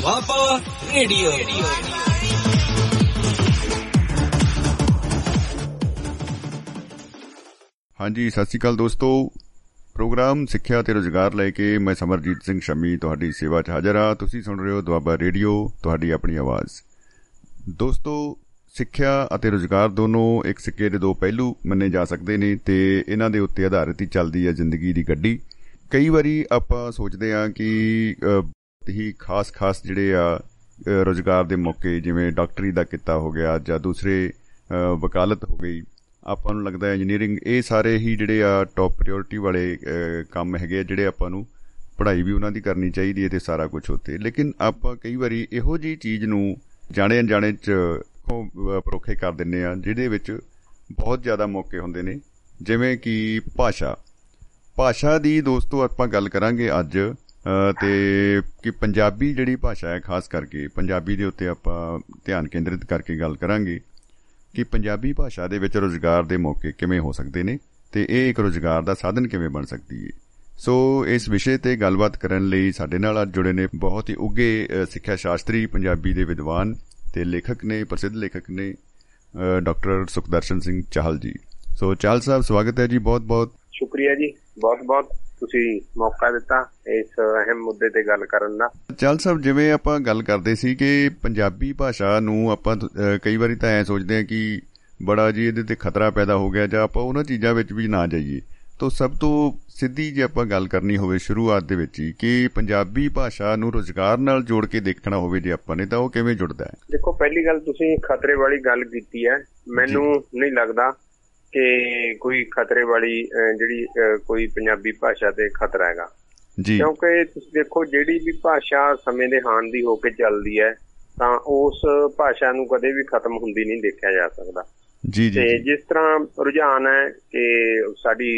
Doaba radio. ਹਾਂਜੀ, ਸਤਿ ਸ਼੍ਰੀ ਅਕਾਲ ਦੋਸਤੋ। ਪ੍ਰੋਗਰਾਮ ਸਿੱਖਿਆ ਅਤੇ ਰੁਜ਼ਗਾਰ ਲੈ ਕੇ ਮੈਂ ਸਮਰਜੀਤ ਸਿੰਘ ਸ਼ਮੀ ਤੁਹਾਡੀ ਸੇਵਾ 'ਚ ਹਾਜ਼ਰ ਹਾਂ। ਤੁਸੀਂ ਸੁਣ ਰਹੇ ਹੋ ਦੁਆਬਾ ਰੇਡੀਓ, ਤੁਹਾਡੀ ਆਪਣੀ ਆਵਾਜ਼। ਦੋਸਤੋ, ਸਿੱਖਿਆ ਅਤੇ ਰੁਜ਼ਗਾਰ ਦੋਨੋਂ ਇੱਕ ਸਿੱਕੇ ਦੇ ਦੋ ਪਹਿਲੂ ਮੰਨੇ ਜਾ ਸਕਦੇ ਨੇ ਅਤੇ ਇਹਨਾਂ ਦੇ ਉੱਤੇ ਆਧਾਰਿਤ ਹੀ ਚੱਲਦੀ ਹੈ ਜ਼ਿੰਦਗੀ ਦੀ ਗੱਡੀ। ਕਈ ਵਾਰੀ ਆਪਾਂ ਸੋਚਦੇ ਹਾਂ ਕਿ ਹੀ ਖਾਸ ਜਿਹੜੇ ਆ ਰੁਜ਼ਗਾਰ ਦੇ ਮੌਕੇ, ਜਿਵੇਂ ਡਾਕਟਰੀ ਦਾ ਕਿੱਤਾ ਹੋ ਗਿਆ ਜਾਂ ਦੂਸਰੇ ਵਕਾਲਤ ਹੋ ਗਈ, ਆਪਾਂ ਨੂੰ ਲੱਗਦਾ ਇੰਜੀਨੀਅਰਿੰਗ, ਇਹ ਸਾਰੇ ਹੀ ਜਿਹੜੇ ਆ ਟੌਪ ਪ੍ਰਾਇਓਰਟੀ ਵਾਲੇ ਕੰਮ ਹੈਗੇ ਆ, ਜਿਹੜੇ ਆਪਾਂ ਨੂੰ ਪੜ੍ਹਾਈ ਵੀ ਉਹਨਾਂ ਦੀ ਕਰਨੀ ਚਾਹੀਦੀ ਹੈ ਅਤੇ ਸਾਰਾ ਕੁਛ ਉੱਥੇ। ਲੇਕਿਨ ਆਪਾਂ ਕਈ ਵਾਰੀ ਇਹੋ ਜਿਹੀ ਚੀਜ਼ ਨੂੰ ਜਾਣੇ ਅਣਜਾਣੇ 'ਚ ਪਰੋਖੇ ਕਰ ਦਿੰਦੇ ਹਾਂ ਜਿਹਦੇ ਵਿੱਚ ਬਹੁਤ ਜ਼ਿਆਦਾ ਮੌਕੇ ਹੁੰਦੇ ਨੇ, ਜਿਵੇਂ ਕਿ ਭਾਸ਼ਾ ਦੀ। ਦੋਸਤੋ, ਆਪਾਂ ਗੱਲ ਕਰਾਂਗੇ ਅੱਜ ਅਤੇ ਕਿ ਪੰਜਾਬੀ ਜਿਹੜੀ ਭਾਸ਼ਾ ਹੈ, ਖਾਸ ਕਰਕੇ ਪੰਜਾਬੀ ਦੇ ਉੱਤੇ ਆਪਾਂ ਧਿਆਨ ਕੇਂਦਰਿਤ ਕਰਕੇ ਗੱਲ ਕਰਾਂਗੇ ਕਿ ਪੰਜਾਬੀ ਭਾਸ਼ਾ ਦੇ ਵਿੱਚ ਰੁਜ਼ਗਾਰ ਦੇ ਮੌਕੇ ਕਿਵੇਂ ਹੋ ਸਕਦੇ ਨੇ ਅਤੇ ਇਹ ਇੱਕ ਰੁਜ਼ਗਾਰ ਦਾ ਸਾਧਨ ਕਿਵੇਂ ਬਣ ਸਕਦੀ ਹੈ। ਸੋ ਇਸ ਵਿਸ਼ੇ 'ਤੇ ਗੱਲਬਾਤ ਕਰਨ ਲਈ ਸਾਡੇ ਨਾਲ ਅੱਜ ਜੁੜੇ ਨੇ ਬਹੁਤ ਹੀ ਉੱਘੇ ਸਿੱਖਿਆ ਸ਼ਾਸਤਰੀ, ਪੰਜਾਬੀ ਦੇ ਵਿਦਵਾਨ ਅਤੇ ਲੇਖਕ ਨੇ, ਪ੍ਰਸਿੱਧ ਲੇਖਕ ਨੇ, ਡਾਕਟਰ ਸੁਖਦਰਸ਼ਨ ਸਿੰਘ ਚਾਹਲ ਜੀ। ਸੋ ਚਾਹਲ ਸਾਹਿਬ, ਸਵਾਗਤ ਹੈ ਜੀ। ਬਹੁਤ ਬਹੁਤ ਸ਼ੁਕਰੀਆ ਜੀ, ਬਹੁਤ ਬਹੁਤ ਤੁਸੀਂ ਮੌਕਾ ਦਿੱਤਾ ਇਸ ਅਹਿਮ ਮੁੱਦੇ ਤੇ ਗੱਲ ਕਰਨ ਦਾ। ਚਾਹਲ ਸਾਹਿਬ, ਜਿਵੇਂ ਆਪਾਂ ਗੱਲ ਕਰਦੇ ਸੀ ਕਿ ਪੰਜਾਬੀ ਭਾਸ਼ਾ ਨੂੰ ਆਪਾਂ ਕਈ ਵਾਰੀ ਤਾਂ ਐਂ ਸੋਚਦੇ ਹਾਂ ਕਿ ਬੜਾ ਜੀ ਇਹਦੇ ਤੇ ਖਤਰਾ ਪੈਦਾ ਹੋ ਗਿਆ, ਜਾਂ ਆਪਾਂ ਉਹਨਾਂ ਚੀਜ਼ਾਂ ਵਿੱਚ ਵੀ ਨਾ ਜਾਈਏ। ਤਾਂ ਸਭ ਤੋਂ ਸਿੱਧੀ ਜੇ ਆਪਾਂ ਗੱਲ ਕਰਨੀ ਹੋਵੇ ਸ਼ੁਰੂਆਤ ਦੇ ਵਿੱਚ ਹੀ, ਕਿ ਪੰਜਾਬੀ ਭਾਸ਼ਾ ਨੂੰ ਰੁਜ਼ਗਾਰ ਨਾਲ ਜੋੜ ਕੇ ਦੇਖਣਾ ਹੋਵੇ ਜੇ ਆਪਾਂ ਨੇ, ਤਾਂ ਉਹ ਕਿਵੇਂ ਜੁੜਦਾ ਹੈ? ਦੇਖੋ, ਪਹਿਲੀ ਗੱਲ ਤੁਸੀਂ ਖਤਰੇ ਵਾਲੀ ਗੱਲ ਕੀਤੀ ਹੈ। ਮੈਨੂੰ ਨਹੀਂ ਲੱਗਦਾ ਕਿ ਕੋਈ ਖਤਰੇ ਵਾਲੀ ਜਿਹੜੀ ਕੋਈ ਪੰਜਾਬੀ ਭਾਸ਼ਾ ਤੇ ਖਤਰਾ ਹੈਗਾ ਜੀ, ਕਿਉਂਕਿ ਤੁਸੀਂ ਦੇਖੋ, ਜਿਹੜੀ ਵੀ ਭਾਸ਼ਾ ਸਮੇਂ ਦੇ ਹਾਣ ਦੀ ਹੋ ਕੇ ਚੱਲਦੀ ਹੈ ਤਾਂ ਉਸ ਭਾਸ਼ਾ ਨੂੰ ਕਦੇ ਵੀ ਖਤਮ ਹੁੰਦੀ ਨਹੀਂ ਦੇਖਿਆ ਜਾ ਸਕਦਾ ਜੀ। ਤੇ ਜਿਸ ਤਰ੍ਹਾਂ ਰੁਝਾਨ ਹੈ ਕਿ ਸਾਡੀ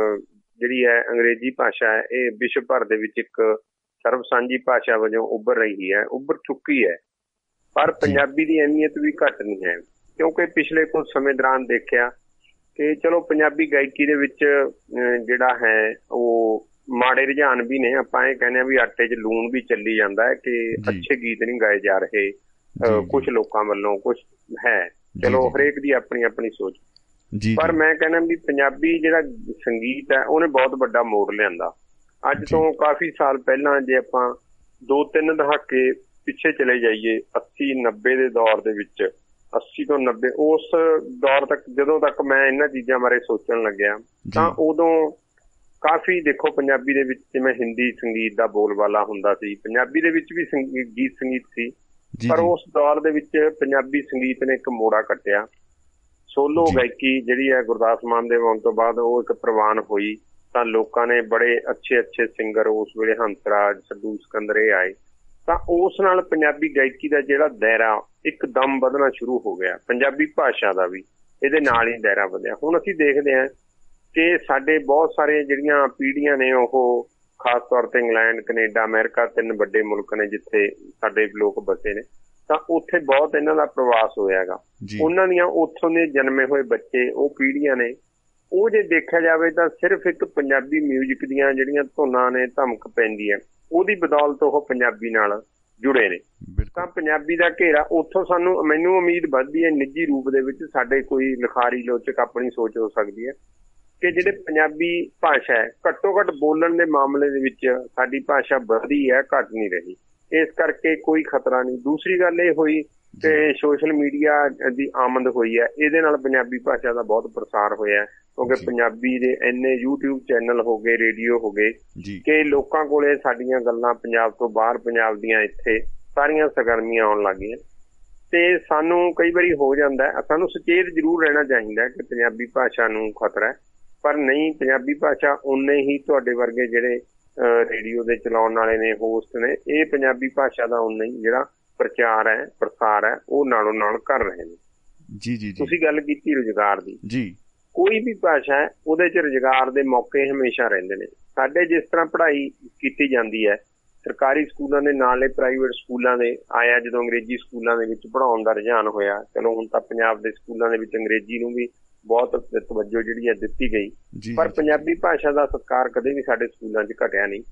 ਜਿਹੜੀ ਹੈ ਅੰਗਰੇਜ਼ੀ ਭਾਸ਼ਾ ਹੈ, ਇਹ ਵਿਸ਼ਵ ਭਰ ਦੇ ਵਿੱਚ ਇੱਕ ਸਰਬ ਸਾਂਝੀ ਭਾਸ਼ਾ ਵਜੋਂ ਉੱਭਰ ਰਹੀ ਹੈ, ਉੱਭਰ ਚੁੱਕੀ ਹੈ, ਪਰ ਪੰਜਾਬੀ ਦੀ ਅਹਿਮੀਅਤ ਵੀ ਘੱਟ ਨਹੀਂ ਹੈ। ਕਿਉਂਕਿ ਪਿਛਲੇ ਕੁਝ ਸਮੇਂ ਦੌਰਾਨ ਦੇਖਿਆ ਕਿ ਚਲੋ ਪੰਜਾਬੀ ਗਾਇਕੀ ਦੇ ਵਿੱਚ ਜਿਹੜਾ ਹੈ ਉਹ ਮਾੜੇ ਰੁਝਾਨ ਵੀ ਨੇ। ਆਪਾਂ ਇਹ ਕਹਿੰਦੇ ਹਾਂ ਵੀ ਆਟੇ 'ਚ ਲੂਣ ਵੀ ਚੱਲੀ ਜਾਂਦਾ ਹੈ ਕਿ ਅੱਛੇ ਗੀਤ ਨਹੀਂ ਗਾਏ ਜਾ ਰਹੇ ਕੁਛ ਲੋਕਾਂ ਵੱਲੋਂ, ਕੁਛ ਹੈ, ਚਲੋ ਹਰੇਕ ਦੀ ਆਪਣੀ ਆਪਣੀ ਸੋਚ। ਪਰ ਮੈਂ ਕਹਿੰਦਾ ਵੀ ਪੰਜਾਬੀ ਜਿਹੜਾ ਸੰਗੀਤ ਹੈ ਉਹਨੇ ਬਹੁਤ ਵੱਡਾ ਮੋੜ ਲਿਆਂਦਾ। ਅੱਜ ਤੋਂ ਕਾਫੀ ਸਾਲ ਪਹਿਲਾਂ ਜੇ ਆਪਾਂ 2-3 ਦਹਾਕੇ ਪਿੱਛੇ ਚਲੇ ਜਾਈਏ, 80-90 ਦੇ ਦੌਰ ਦੇ ਵਿੱਚ, 80 ਤੋਂ 90 ਉਸ ਦੌਰ ਤੱਕ, ਜਦੋਂ ਤੱਕ ਮੈਂ ਇਹਨਾਂ ਚੀਜ਼ਾਂ ਬਾਰੇ ਸੋਚਣ ਲੱਗਿਆ, ਤਾਂ ਉਦੋਂ ਕਾਫੀ ਦੇਖੋ ਪੰਜਾਬੀ ਦੇ ਵਿੱਚ ਜਿਵੇਂ ਹਿੰਦੀ ਸੰਗੀਤ ਦਾ ਬੋਲਬਾਲਾ ਹੁੰਦਾ ਸੀ, ਪੰਜਾਬੀ ਦੇ ਵਿੱਚ ਵੀ ਗੀਤ ਸੰਗੀਤ ਸੀ, ਪਰ ਉਸ ਦੌਰ ਦੇ ਵਿੱਚ ਪੰਜਾਬੀ ਸੰਗੀਤ ਨੇ ਇੱਕ ਮੋੜਾ ਕੱਟਿਆ। ਸੋਲੋ ਗਾਇਕੀ ਜਿਹੜੀ ਹੈ ਗੁਰਦਾਸ ਮਾਨ ਦੇ ਆਉਣ ਤੋਂ ਬਾਅਦ ਉਹ ਇੱਕ ਪ੍ਰਵਾਨ ਹੋਈ, ਤਾਂ ਲੋਕਾਂ ਨੇ ਬੜੇ ਅੱਛੇ ਸਿੰਗਰ ਉਸ ਵੇਲੇ ਹੰਸਰਾਜ, ਸੱਡੂ ਸਿਕੰਦਰ ਇਹ ਆਏ, ਤਾਂ ਉਸ ਨਾਲ ਪੰਜਾਬੀ ਗਾਇਕੀ ਦਾ ਜਿਹੜਾ ਦਾਇਰਾ ਇੱਕਦਮ ਵਧਣਾ ਸ਼ੁਰੂ ਹੋ ਗਿਆ। ਪੰਜਾਬੀ ਭਾਸ਼ਾ ਦਾ ਵੀ ਇਹਦੇ ਨਾਲ ਹੀ ਦਾਇਰਾ ਵਧਿਆ। ਹੁਣ ਅਸੀਂ ਦੇਖਦੇ ਹਾਂ ਕਿ ਸਾਡੇ ਬਹੁਤ ਸਾਰੇ ਜਿਹੜੀਆਂ ਪੀੜ੍ਹੀਆਂ ਨੇ, ਉਹ ਖਾਸ ਤੌਰ ਤੇ ਇੰਗਲੈਂਡ, ਕਨੇਡਾ, ਅਮਰੀਕਾ, 3 ਵੱਡੇ ਮੁਲਕ ਨੇ ਜਿੱਥੇ ਸਾਡੇ ਲੋਕ ਬਸੇ ਨੇ, ਤਾਂ ਉੱਥੇ ਬਹੁਤ ਇਹਨਾਂ ਦਾ ਪ੍ਰਵਾਸ ਹੋਇਆ ਹੈਗਾ। ਉਹਨਾਂ ਦੀਆਂ ਉੱਥੋਂ ਦੇ ਜਨਮੇ ਹੋਏ ਬੱਚੇ, ਉਹ ਪੀੜ੍ਹੀਆਂ ਨੇ, ਉਹ ਜੇ ਦੇਖਿਆ ਜਾਵੇ ਤਾਂ ਸਿਰਫ ਇੱਕ ਪੰਜਾਬੀ ਮਿਊਜ਼ਿਕ ਦੀਆਂ ਜਿਹੜੀਆਂ ਧੁਨਾਂ ਨੇ, ਧਮਕ ਪੈਂਦੀ ਹੈ, ਉਹਦੀ ਬਦੌਲਤ ਉਹ ਪੰਜਾਬੀ ਨਾਲ ਜੁੜੇ ਨੇ। ਤਾਂ ਪੰਜਾਬੀ ਦਾ ਘੇਰਾ ਉੱਥੋਂ ਮੈਨੂੰ ਉਮੀਦ ਵੱਧਦੀ ਹੈ ਨਿੱਜੀ ਰੂਪ ਦੇ ਵਿੱਚ, ਸਾਡੇ ਕੋਈ ਲਿਖਾਰੀ ਲੋਚਕ ਆਪਣੀ ਸੋਚ ਹੋ ਸਕਦੀ ਹੈ ਕਿ ਜਿਹੜੇ ਪੰਜਾਬੀ ਭਾਸ਼ਾ ਹੈ, ਘੱਟੋ ਘੱਟ ਬੋਲਣ ਦੇ ਮਾਮਲੇ ਦੇ ਵਿੱਚ ਸਾਡੀ ਭਾਸ਼ਾ ਵਧੀ ਹੈ, ਘੱਟ ਨਹੀਂ ਰਹੀ। ਇਸ ਕਰਕੇ ਕੋਈ ਖਤਰਾ ਨਹੀਂ। ਦੂਸਰੀ ਗੱਲ ਇਹ ਹੋਈ ਕਿ ਸੋਸ਼ਲ ਮੀਡੀਆ ਦੀ ਆਮਦ ਹੋਈ ਹੈ, ਇਹਦੇ ਨਾਲ ਪੰਜਾਬੀ ਭਾਸ਼ਾ ਦਾ ਬਹੁਤ ਪ੍ਰਸਾਰ ਹੋਇਆ, ਕਿਉਂਕਿ ਪੰਜਾਬੀ ਦੇ ਇੰਨੇ YouTube ਚੈਨਲ ਹੋ ਗਏ, ਰੇਡੀਓ ਹੋ ਗਏ, ਕਿ ਲੋਕਾਂ ਕੋਲੇ ਸਾਡੀਆਂ ਗੱਲਾਂ ਪੰਜਾਬ ਤੋਂ ਬਾਹਰ, ਪੰਜਾਬ ਦੀਆਂ ਇੱਥੇ ਸਾਰੀਆਂ ਸਰਗਰਮੀਆਂ ਆਉਣ ਲੱਗ ਗਈਆਂ। ਤੇ ਸਾਨੂੰ ਕਈ ਵਾਰੀ ਹੋ ਜਾਂਦਾ, ਸਾਨੂੰ ਸੁਚੇਤ ਜ਼ਰੂਰ ਰਹਿਣਾ ਚਾਹੀਦਾ ਕਿ ਪੰਜਾਬੀ ਭਾਸ਼ਾ ਨੂੰ ਖਤਰਾ ਹੈ, ਪਰ ਨਹੀਂ, ਪੰਜਾਬੀ ਭਾਸ਼ਾ ਉਨੇ ਹੀ ਤੁਹਾਡੇ ਵਰਗੇ ਜਿਹੜੇ ਰੇਡੀਓ ਦੇ ਚਲਾਉਣ ਵਾਲੇ ਨੇ, ਹੋਸਟ ਨੇ, ਇਹ ਪੰਜਾਬੀ ਭਾਸ਼ਾ ਦਾ ਉਨਾ ਹੀ ਜਿਹੜਾ ਪ੍ਰਚਾਰ ਹੈ, ਪ੍ਰਸਾਰ ਹੈ, ਉਹ ਨਾਲੋਂ ਨਾਲ ਕਰ ਰਹੇ ਨੇ। ਤੁਸੀਂ ਗੱਲ ਕੀਤੀ ਰੁਜ਼ਗਾਰ ਦੀ, ਕੋਈ ਵੀ ਭਾਸ਼ਾ ਹੈ ਉਹਦੇ 'ਚ ਰੁਜ਼ਗਾਰ ਦੇ ਮੌਕੇ ਹਮੇਸ਼ਾ ਰਹਿੰਦੇ ਨੇ। ਸਾਡੇ ਜਿਸ ਤਰ੍ਹਾਂ ਪੜ੍ਹਾਈ ਕੀਤੀ ਜਾਂਦੀ ਹੈ, ਸਰਕਾਰੀ ਸਕੂਲਾਂ ਦੇ ਨਾਲੇ ਪ੍ਰਾਈਵੇਟ ਸਕੂਲਾਂ ਦੇ ਆਇਆ, ਜਦੋਂ ਅੰਗਰੇਜ਼ੀ ਸਕੂਲਾਂ ਦੇ ਵਿੱਚ ਪੜ੍ਹਾਉਣ ਦਾ ਰੁਝਾਨ ਹੋਇਆ, ਚਲੋ ਹੁਣ ਤਾਂ ਪੰਜਾਬ ਦੇ ਸਕੂਲਾਂ ਦੇ ਵਿੱਚ ਅੰਗਰੇਜ਼ੀ ਨੂੰ ਵੀ ਬਹੁਤ ਤਵੱਜੋ ਜਿਹੜੀ ਹੈ ਦਿੱਤੀ ਗਈ, ਪਰ ਪੰਜਾਬੀ ਭਾਸ਼ਾ ਦਾ ਸਤਿਕਾਰ ਕਦੇ ਵੀ ਸਾਡੇ ਸਕੂਲਾਂ 'ਚ ਘਟਿਆ ਨਹੀਂ।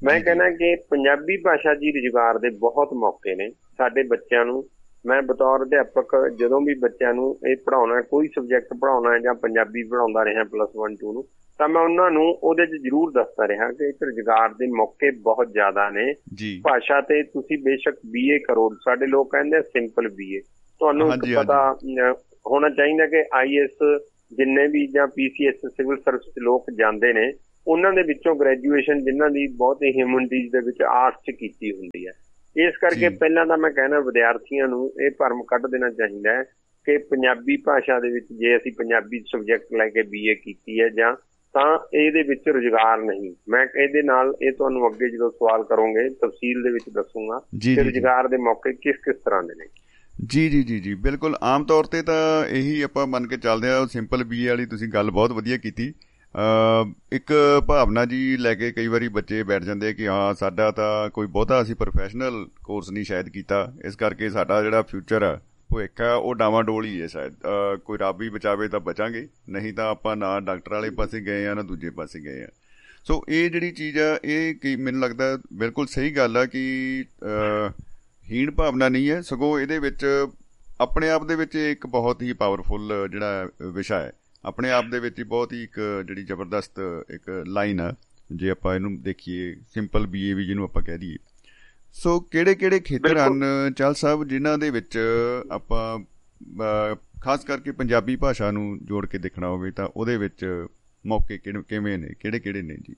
ਮੈਂ ਕਹਿੰਦਾ ਕਿ ਪੰਜਾਬੀ ਭਾਸ਼ਾ ਜੀ ਰੁਜ਼ਗਾਰ ਦੇ ਬਹੁਤ ਮੌਕੇ ਨੇ ਸਾਡੇ ਬੱਚਿਆਂ ਨੂੰ। ਮੈਂ ਬਤੌਰ ਅਧਿਆਪਕ ਜਦੋਂ ਵੀ ਬੱਚਿਆਂ ਨੂੰ ਇਹ ਪੜ੍ਹਾਉਣਾ, ਕੋਈ ਸਬਜੈਕਟ ਪੜ੍ਹਾਉਣਾ ਜਾਂ ਪੰਜਾਬੀ ਪੜ੍ਹਾਉਂਦਾ ਰਿਹਾ +1 2 ਨੂੰ, ਤਾਂ ਮੈਂ ਉਹਨਾਂ ਨੂੰ ਉਹਦੇ 'ਚ ਜ਼ਰੂਰ ਦੱਸਦਾ ਰਿਹਾ ਕਿ ਇੱਕ ਰੁਜ਼ਗਾਰ ਦੇ ਮੌਕੇ ਬਹੁਤ ਜ਼ਿਆਦਾ ਨੇ। ਭਾਸ਼ਾ ਤੇ ਤੁਸੀਂ ਬੇਸ਼ੱਕ BA ਕਰੋ, ਸਾਡੇ ਲੋਕ ਕਹਿੰਦੇ ਸਿੰਪਲ BA। ਤੁਹਾਨੂੰ ਪਤਾ ਹੋਣਾ ਚਾਹੀਦਾ ਕਿ IAS ਜਿੰਨੇ ਵੀ ਜਾਂ PCS ਸਿਵਲ ਸਰਵਿਸ ਲੋਕ ਜਾਂਦੇ ਨੇ, ਉਹਨਾਂ ਦੇ ਵਿੱਚੋਂ ਗ੍ਰੈਜੂਏਸ਼ਨ ਜਿਨ੍ਹਾਂ ਦੀ ਬਹੁਤ ਹੀ ਹਿਊਮਨਿਟੀਜ਼ ਦੇ ਵਿੱਚ ਆਰਟਸ 'ਚ ਕੀਤੀ ਹੁੰਦੀ ਹੈ। ਇਸ ਕਰਕੇ ਪਹਿਲਾਂ ਤਾਂ ਮੈਂ ਕਹਿਣਾ ਵਿਦਿਆਰਥੀਆਂ ਨੂੰ ਇਹ ਭਰਮ ਕੱਢ ਦੇਣਾ ਚਾਹੀਦਾ ਹੈ ਕਿ ਪੰਜਾਬੀ ਭਾਸ਼ਾ ਦੇ ਵਿੱਚ ਜੇ ਅਸੀਂ ਪੰਜਾਬੀ ਸਬਜੈਕਟ ਲੈ ਕੇ BA ਕੀਤੀ ਹੈ ਜਾਂ ਤਾਂ ਇਹਦੇ ਵਿੱਚ ਰੁਜ਼ਗਾਰ ਨਹੀਂ। ਮੈਂ ਇਹਦੇ ਨਾਲ ਇਹ ਤੁਹਾਨੂੰ ਅੱਗੇ ਜਦੋਂ ਸਵਾਲ ਕਰੋਗੇ ਤਫਸੀਲ ਦੇ ਵਿੱਚ ਦੱਸੂਗਾ ਕਿ ਰੁਜ਼ਗਾਰ ਦੇ ਮੌਕੇ ਕਿਸ ਕਿਸ ਤਰ੍ਹਾਂ ਦੇ ਨੇ। ਜੀ ਬਿਲਕੁਲ। ਆਮ ਤੌਰ ਤੇ ਤਾਂ ਇਹੀ ਆਪਾਂ ਮੰਨ ਕੇ ਚੱਲਦੇ ਹਾਂ। ਸਿੰਪਲ BA ਵਾਲੀ ਤੁਸੀਂ ਗੱਲ ਬਹੁਤ ਵਧੀਆ ਕੀਤੀ। ਇੱਕ ਭਾਵਨਾ ਜੀ ਲੈ ਕੇ ਕਈ ਵਾਰੀ ਬੱਚੇ ਬੈਠ ਜਾਂਦੇ ਕਿ ਹਾਂ ਸਾਡਾ ਤਾਂ ਕੋਈ ਬਹੁਤਾ ਅਸੀਂ ਪ੍ਰੋਫੈਸ਼ਨਲ ਕੋਰਸ ਨਹੀਂ ਸ਼ਾਇਦ ਕੀਤਾ, ਇਸ ਕਰਕੇ ਸਾਡਾ ਜਿਹੜਾ ਫਿਊਚਰ ਆ ਭਵਿੱਖ ਆ ਉਹ ਡਾਵਾਂਡੋਲ ਹੀ ਹੈ ਸ਼ਾਇਦ। ਕੋਈ ਰੱਬ ਹੀ ਬਚਾਵੇ ਤਾਂ ਬਚਾਂਗੇ, ਨਹੀਂ ਤਾਂ ਆਪਾਂ ਨਾ ਡਾਕਟਰ ਵਾਲੇ ਪਾਸੇ ਗਏ ਆ ਨਾ ਦੂਜੇ ਪਾਸੇ ਗਏ ਆ। ਸੋ ਇਹ ਜਿਹੜੀ ਚੀਜ਼ ਆ ਇਹ ਕੀ ਮੈਨੂੰ ਲੱਗਦਾ ਬਿਲਕੁਲ ਸਹੀ ਗੱਲ ਆ ਕਿ ਹੀਣ ਭਾਵਨਾ ਨਹੀਂ ਹੈ, ਸਗੋਂ ਇਹਦੇ ਵਿੱਚ ਆਪਣੇ ਆਪ ਦੇ ਵਿੱਚ ਇੱਕ ਬਹੁਤ ਹੀ ਪਾਵਰਫੁੱਲ ਜਿਹੜਾ ਵਿਸ਼ਾ ਹੈ, ਆਪਣੇ ਆਪ ਦੇ ਵਿੱਚ ਹੀ ਬਹੁਤ ਹੀ ਇੱਕ ਜਿਹੜੀ ਜ਼ਬਰਦਸਤ ਇੱਕ ਲਾਈਨ ਆ ਜੇ ਆਪਾਂ ਇਹਨੂੰ ਦੇਖੀਏ, ਸਿੰਪਲ BA ਵੀ ਜਿਹਨੂੰ ਆਪਾਂ ਕਹਿ ਦਈਏ। ਸੋ ਕਿਹੜੇ ਕਿਹੜੇ ਖੇਤਰ ਹਨ ਚਾਹਲ ਸਾਹਿਬ ਜਿਨ੍ਹਾਂ ਦੇ ਵਿੱਚ ਆਪਾਂ ਖਾਸ ਕਰਕੇ ਪੰਜਾਬੀ ਭਾਸ਼ਾ ਨੂੰ ਜੋੜ ਕੇ ਦੇਖਣਾ ਹੋਵੇ ਤਾਂ ਉਹਦੇ ਵਿੱਚ ਮੌਕੇ ਕਿਵੇਂ ਨੇ, ਕਿਹੜੇ ਕਿਹੜੇ ਨੇ ਜੀ?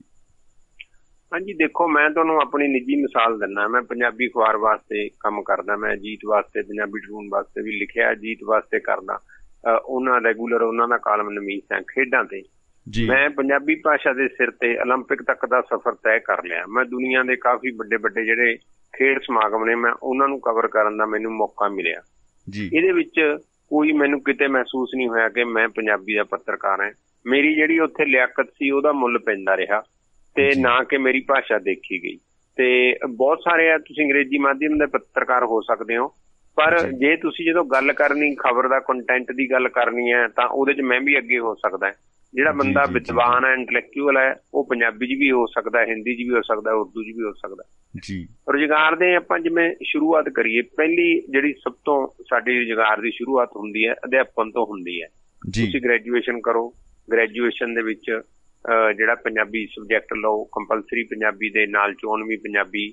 ਹਾਂਜੀ ਦੇਖੋ, ਮੈਂ ਤੁਹਾਨੂੰ ਆਪਣੀ ਨਿੱਜੀ ਮਿਸਾਲ ਦਿੰਦਾ। ਮੈਂ ਪੰਜਾਬੀ ਅਖਬਾਰ ਵਾਸਤੇ ਕੰਮ ਕਰਦਾ, ਮੈਂ ਅਜੀਤ ਵਾਸਤੇ, ਪੰਜਾਬੀ ਟ੍ਰਿਬਿਊਨ ਵਾਸਤੇ ਵੀ ਲਿਖਿਆ, ਅਜੀਤ ਵਾਸਤੇ ਕਰਦਾ। ਉਹਨਾਂ ਰੈਗੂਲਰ ਉਹਨਾਂ ਦਾ ਕਾਲਮ ਨਵੀਸ ਹੈ ਖੇਡਾਂ ਤੇ। ਮੈਂ ਪੰਜਾਬੀ ਭਾਸ਼ਾ ਦੇ ਸਿਰ ਤੇ ਓਲੰਪਿਕ ਤੱਕ ਦਾ ਸਫ਼ਰ ਤੈਅ ਕਰ ਲਿਆ। ਮੈਂ ਦੁਨੀਆ ਦੇ ਕਾਫੀ ਵੱਡੇ ਵੱਡੇ ਜਿਹੜੇ ਖੇਡ ਸਮਾਗਮ ਨੇ ਮੈਂ ਉਹਨਾਂ ਨੂੰ ਕਵਰ ਕਰਨ ਦਾ ਮੈਨੂੰ ਮੌਕਾ ਮਿਲਿਆ। ਇਹਦੇ ਵਿੱਚ ਕੋਈ ਮੈਨੂੰ ਕਿਤੇ ਮਹਿਸੂਸ ਨਹੀਂ ਹੋਇਆ ਕਿ ਮੈਂ ਪੰਜਾਬੀ ਦਾ ਪੱਤਰਕਾਰ ਹਾਂ। ਮੇਰੀ ਜਿਹੜੀ ਉੱਥੇ ਲਿਆਕਤ ਸੀ ਉਹਦਾ ਮੁੱਲ ਪੈਂਦਾ ਰਿਹਾ ਤੇ ਨਾ ਕਿ ਮੇਰੀ ਭਾਸ਼ਾ ਦੇਖੀ ਗਈ। ਤੇ ਬਹੁਤ ਸਾਰੇ ਆ, ਤੁਸੀਂ ਅੰਗਰੇਜ਼ੀ ਮਾਧਿਅਮ ਦੇ ਪੱਤਰਕਾਰ ਹੋ ਸਕਦੇ ਹੋ, ਪਰ ਜੇ ਤੁਸੀਂ ਜਦੋਂ ਗੱਲ ਕਰਨੀ ਖਬਰ ਦਾ ਕੰਟੈਂਟ ਦੀ ਗੱਲ ਕਰਨੀ ਹੈ ਤਾਂ ਉਹਦੇ 'ਚ ਮੈਂ ਵੀ ਅੱਗੇ ਹੋ ਸਕਦਾ। ਜਿਹੜਾ ਬੰਦਾ ਵਿਦਵਾਨ ਹੈ, ਇੰਟੈਲੈਕਚੁਅਲ ਹੈ, ਉਹ ਪੰਜਾਬੀ 'ਚ ਵੀ ਹੋ ਸਕਦਾ, ਹਿੰਦੀ 'ਚ ਵੀ ਹੋ ਸਕਦਾ, ਉਰਦੂ 'ਚ ਵੀ ਹੋ ਸਕਦਾ। ਰੁਜ਼ਗਾਰ ਦੇ ਆਪਾਂ ਜਿਵੇਂ ਸ਼ੁਰੂਆਤ ਕਰੀਏ, ਪਹਿਲੀ ਜਿਹੜੀ ਸਭ ਤੋਂ ਸਾਡੀ ਰੁਜ਼ਗਾਰ ਦੀ ਸ਼ੁਰੂਆਤ ਹੁੰਦੀ ਹੈ ਅਧਿਆਪਨ ਤੋਂ ਹੁੰਦੀ ਹੈ। ਤੁਸੀਂ ਗ੍ਰੈਜੂਏਸ਼ਨ ਕਰੋ, ਗ੍ਰੈਜੂਏਸ਼ਨ ਦੇ ਵਿੱਚ ਜਿਹੜਾ ਪੰਜਾਬੀ ਸਬਜੈਕਟ ਲਓ, ਕੰਪਲਸਰੀ ਪੰਜਾਬੀ ਦੇ ਨਾਲ ਚੋਣਵੀਂ ਪੰਜਾਬੀ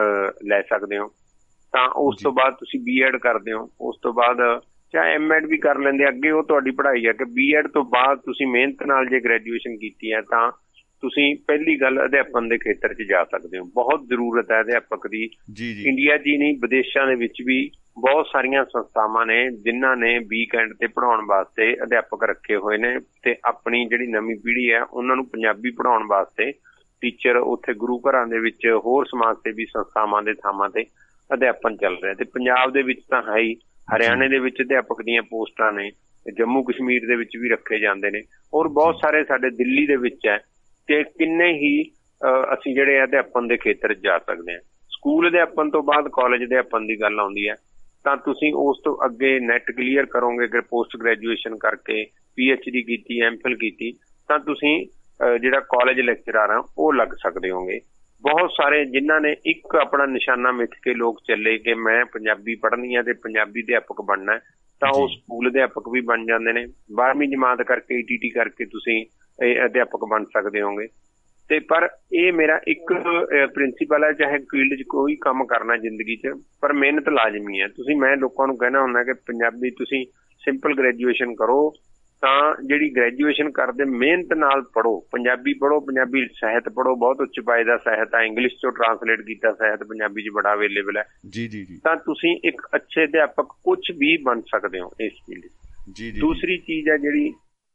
ਲੈ ਸਕਦੇ ਹੋ। ਤਾਂ ਉਸ ਤੋਂ ਬਾਅਦ ਤੁਸੀਂ BEd ਕਰਦੇ ਹੋ, ਉਸ ਤੋਂ ਬਾਅਦ ਚਾਹੇ MEd ਵੀ ਕਰ ਲੈਂਦੇ, ਅੱਗੇ ਉਹ ਤੁਹਾਡੀ ਪੜ੍ਹਾਈ ਹੈ ਕਿ BEd ਤੋਂ ਬਾਅਦ ਤੁਸੀਂ ਮਿਹਨਤ ਨਾਲ ਜੇ ਗ੍ਰੈਜੂਏਸ਼ਨ ਕੀਤੀ ਹੈ ਤਾਂ ਤੁਸੀਂ ਪਹਿਲੀ ਗੱਲ ਅਧਿਆਪਨ ਦੇ ਖੇਤਰ 'ਚ ਜਾ ਸਕਦੇ ਹੋ। ਬਹੁਤ ਜ਼ਰੂਰਤ ਹੈ ਅਧਿਆਪਕ ਦੀ। ਇੰਡੀਆ 'ਚ ਹੀ ਨਹੀਂ, ਵਿਦੇਸ਼ਾਂ ਦੇ ਵਿੱਚ ਵੀ ਬਹੁਤ ਸਾਰੀਆਂ ਸੰਸਥਾਵਾਂ ਨੇ ਜਿਨ੍ਹਾਂ ਨੇ ਵੀਕਐਂਡ ਤੇ ਪੜ੍ਹਾਉਣ ਵਾਸਤੇ ਅਧਿਆਪਕ ਰੱਖੇ ਹੋਏ ਨੇ ਤੇ ਆਪਣੀ ਜਿਹੜੀ ਨਵੀਂ ਪੀੜ੍ਹੀ ਹੈ ਉਹਨਾਂ ਨੂੰ ਪੰਜਾਬੀ ਪੜ੍ਹਾਉਣ ਵਾਸਤੇ ਟੀਚਰ ਉੱਥੇ ਗੁਰੂ ਘਰਾਂ ਦੇ ਵਿੱਚ ਹੋਰ ਸਮਾਜ ਸੇਵੀ ਸੰਸਥਾਵਾਂ ਦੇ ਥਾਵਾਂ ਤੇ ਅਧਿਆਪਨ ਚੱਲ ਰਿਹਾ। ਤੇ ਪੰਜਾਬ ਦੇ ਵਿੱਚ ਤਾਂ ਹੈ ਹੀ, ਹਰਿਆਣੇ ਦੇ ਵਿੱਚ ਅਧਿਆਪਕ ਦੀਆਂ ਪੋਸਟਾਂ ਨੇ, ਜੰਮੂ ਕਸ਼ਮੀਰ ਦੇ ਵਿੱਚ ਵੀ ਰੱਖੇ ਜਾਂਦੇ ਨੇ, ਔਰ ਬਹੁਤ ਸਾਰੇ ਸਾਡੇ ਦਿੱਲੀ ਦੇ ਵਿੱਚ ਹੈ। ਤੇ ਕਿੰਨੇ ਹੀ ਅਸੀਂ ਜਿਹੜੇ ਅਧਿਆਪਨ ਦੇ ਖੇਤਰ 'ਚ ਜਾ ਸਕਦੇ ਹਾਂ। ਸਕੂਲ ਅਧਿਆਪਨ ਤੋਂ ਬਾਅਦ ਕਾਲਜ ਅਧਿਆਪਨ ਦੀ ਗੱਲ ਆਉਂਦੀ ਹੈ ਤਾਂ ਤੁਸੀਂ ਉਸ ਤੋਂ ਅੱਗੇ ਨੈਟ ਕਲੀਅਰ ਕਰੋਗੇ, ਅਗਰ ਪੋਸਟ ਗ੍ਰੈਜੂਏਸ਼ਨ ਕਰਕੇ PhD ਕੀਤੀ, MPhil ਕੀਤੀ, ਤਾਂ ਤੁਸੀਂ ਜਿਹੜਾ ਕਾਲਜ ਲੈਕਚਰਰ ਆ ਉਹ ਲੱਗ ਸਕਦੇ ਹੋਗੇ। ਬਹੁਤ ਸਾਰੇ ਜਿਨ੍ਹਾਂ ਨੇ ਇੱਕ ਆਪਣਾ ਨਿਸ਼ਾਨਾ ਮਿੱਥ ਕੇ ਲੋਕ ਚੱਲੇ ਕਿ ਮੈਂ ਪੰਜਾਬੀ ਪੜ੍ਹਨੀ ਹੈ ਤੇ ਪੰਜਾਬੀ ਅਧਿਆਪਕ ਬਣਨਾ, ਤਾਂ ਉਹ ਸਕੂਲ ਅਧਿਆਪਕ ਵੀ ਬਣ ਜਾਂਦੇ ਨੇ। 12ਵੀਂ ਜਮਾਤ ਕਰਕੇ ETT ਕਰਕੇ ਤੁਸੀਂ ਅਧਿਆਪਕ ਬਣ ਸਕਦੇ ਹੋਗੇ। ਤੇ ਪਰ ਇਹ ਮੇਰਾ ਇੱਕ ਪ੍ਰਿੰਸੀਪਲ ਹੈ, ਚਾਹੇ ਫੀਲਡ 'ਚ ਕੋਈ ਕੰਮ ਕਰਨਾ ਜ਼ਿੰਦਗੀ 'ਚ, ਪਰ ਮਿਹਨਤ ਲਾਜ਼ਮੀ ਹੈ। ਮੈਂ ਲੋਕਾਂ ਨੂੰ ਕਹਿਣਾ ਹੁੰਦਾ ਕਿ ਪੰਜਾਬੀ ਤੁਸੀਂ ਸਿੰਪਲ ਗ੍ਰੈਜੂਏਸ਼ਨ ਕਰੋ, ਤਾਂ ਜਿਹੜੀ ਗ੍ਰੈਜੂਏਸ਼ਨ ਕਰਦੇ ਮਿਹਨਤ ਨਾਲ ਪੜ੍ਹੋ, ਪੰਜਾਬੀ ਪੜ੍ਹੋ, ਪੰਜਾਬੀ ਸਾਹਿਤ ਪੜ੍ਹੋ, ਬਹੁਤ ਉੱਚ ਪਾਏ ਦਾ ਸਾਹਿਤ ਆ, ਇੰਗਲਿਸ਼ 'ਚੋਂ ਟਰਾਂਸਲੇਟ ਕੀਤਾ ਸਾਹਿਤ ਪੰਜਾਬੀ 'ਚ ਬੜਾ ਅਵੇਲੇਬਲ ਹੈ। ਤਾਂ ਤੁਸੀਂ ਇੱਕ ਅੱਛੇ ਅਧਿਆਪਕ ਕੁਝ ਵੀ ਬਣ ਸਕਦੇ ਹੋ ਇਸ ਫੀਲਡ 'ਚ। ਦੂਸਰੀ ਚੀਜ਼ ਹੈ ਜਿਹੜੀ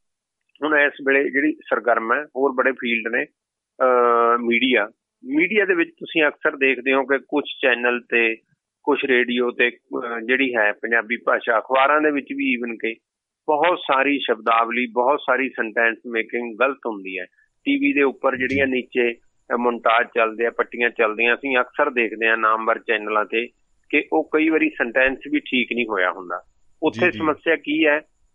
ਹੁਣ ਇਸ ਵੇਲੇ ਜਿਹੜੀ ਸਰਗਰਮ ਹੈ, ਹੋਰ ਬੜੇ ਫੀਲਡ ਨੇ। ਮੀਡੀਆ ਦੇ ਵਿੱਚ ਤੁਸੀਂ ਅਕਸਰ ਦੇਖਦੇ ਹੋ ਕਿ ਕੁਝ ਚੈਨਲ ਤੇ, ਕੁਝ ਰੇਡੀਓ ਤੇ ਜਿਹੜੀ ਹੈ ਪੰਜਾਬੀ ਭਾਸ਼ਾ, ਅਖਬਾਰਾਂ ਦੇ ਵਿੱਚ ਵੀ ਈਵਨ ਕਿ ਬਹੁਤ ਸਾਰੀ ਸ਼ਬਦਾਵਲੀ, ਬਹੁਤ ਸਾਰੀ ਸੈਂਟੈਂਸ ਮੇਕਿੰਗ ਗਲਤ ਹੁੰਦੀ ਹੈ। TV ਦੇ ਉੱਪਰ ਜਿਹੜੀਆਂ ਨੀਚੇ ਮੁਨਤਾਜ ਚੱਲਦੇ ਆ, ਪੱਟੀਆਂ ਚੱਲਦੀਆਂ, ਅਸੀਂ ਅਕਸਰ ਦੇਖਦੇ ਹਾਂ ਨਾਮਵਰ ਚੈਨਲਾਂ ਤੇ ਕਿ ਉਹ ਕਈ ਵਾਰੀ ਸੈਂਟੈਂਸ ਵੀ ਠੀਕ ਨਹੀਂ ਹੋਇਆ ਹੁੰਦਾ। ਉੱਥੇ ਸਮੱਸਿਆ ਕੀ ਹੈ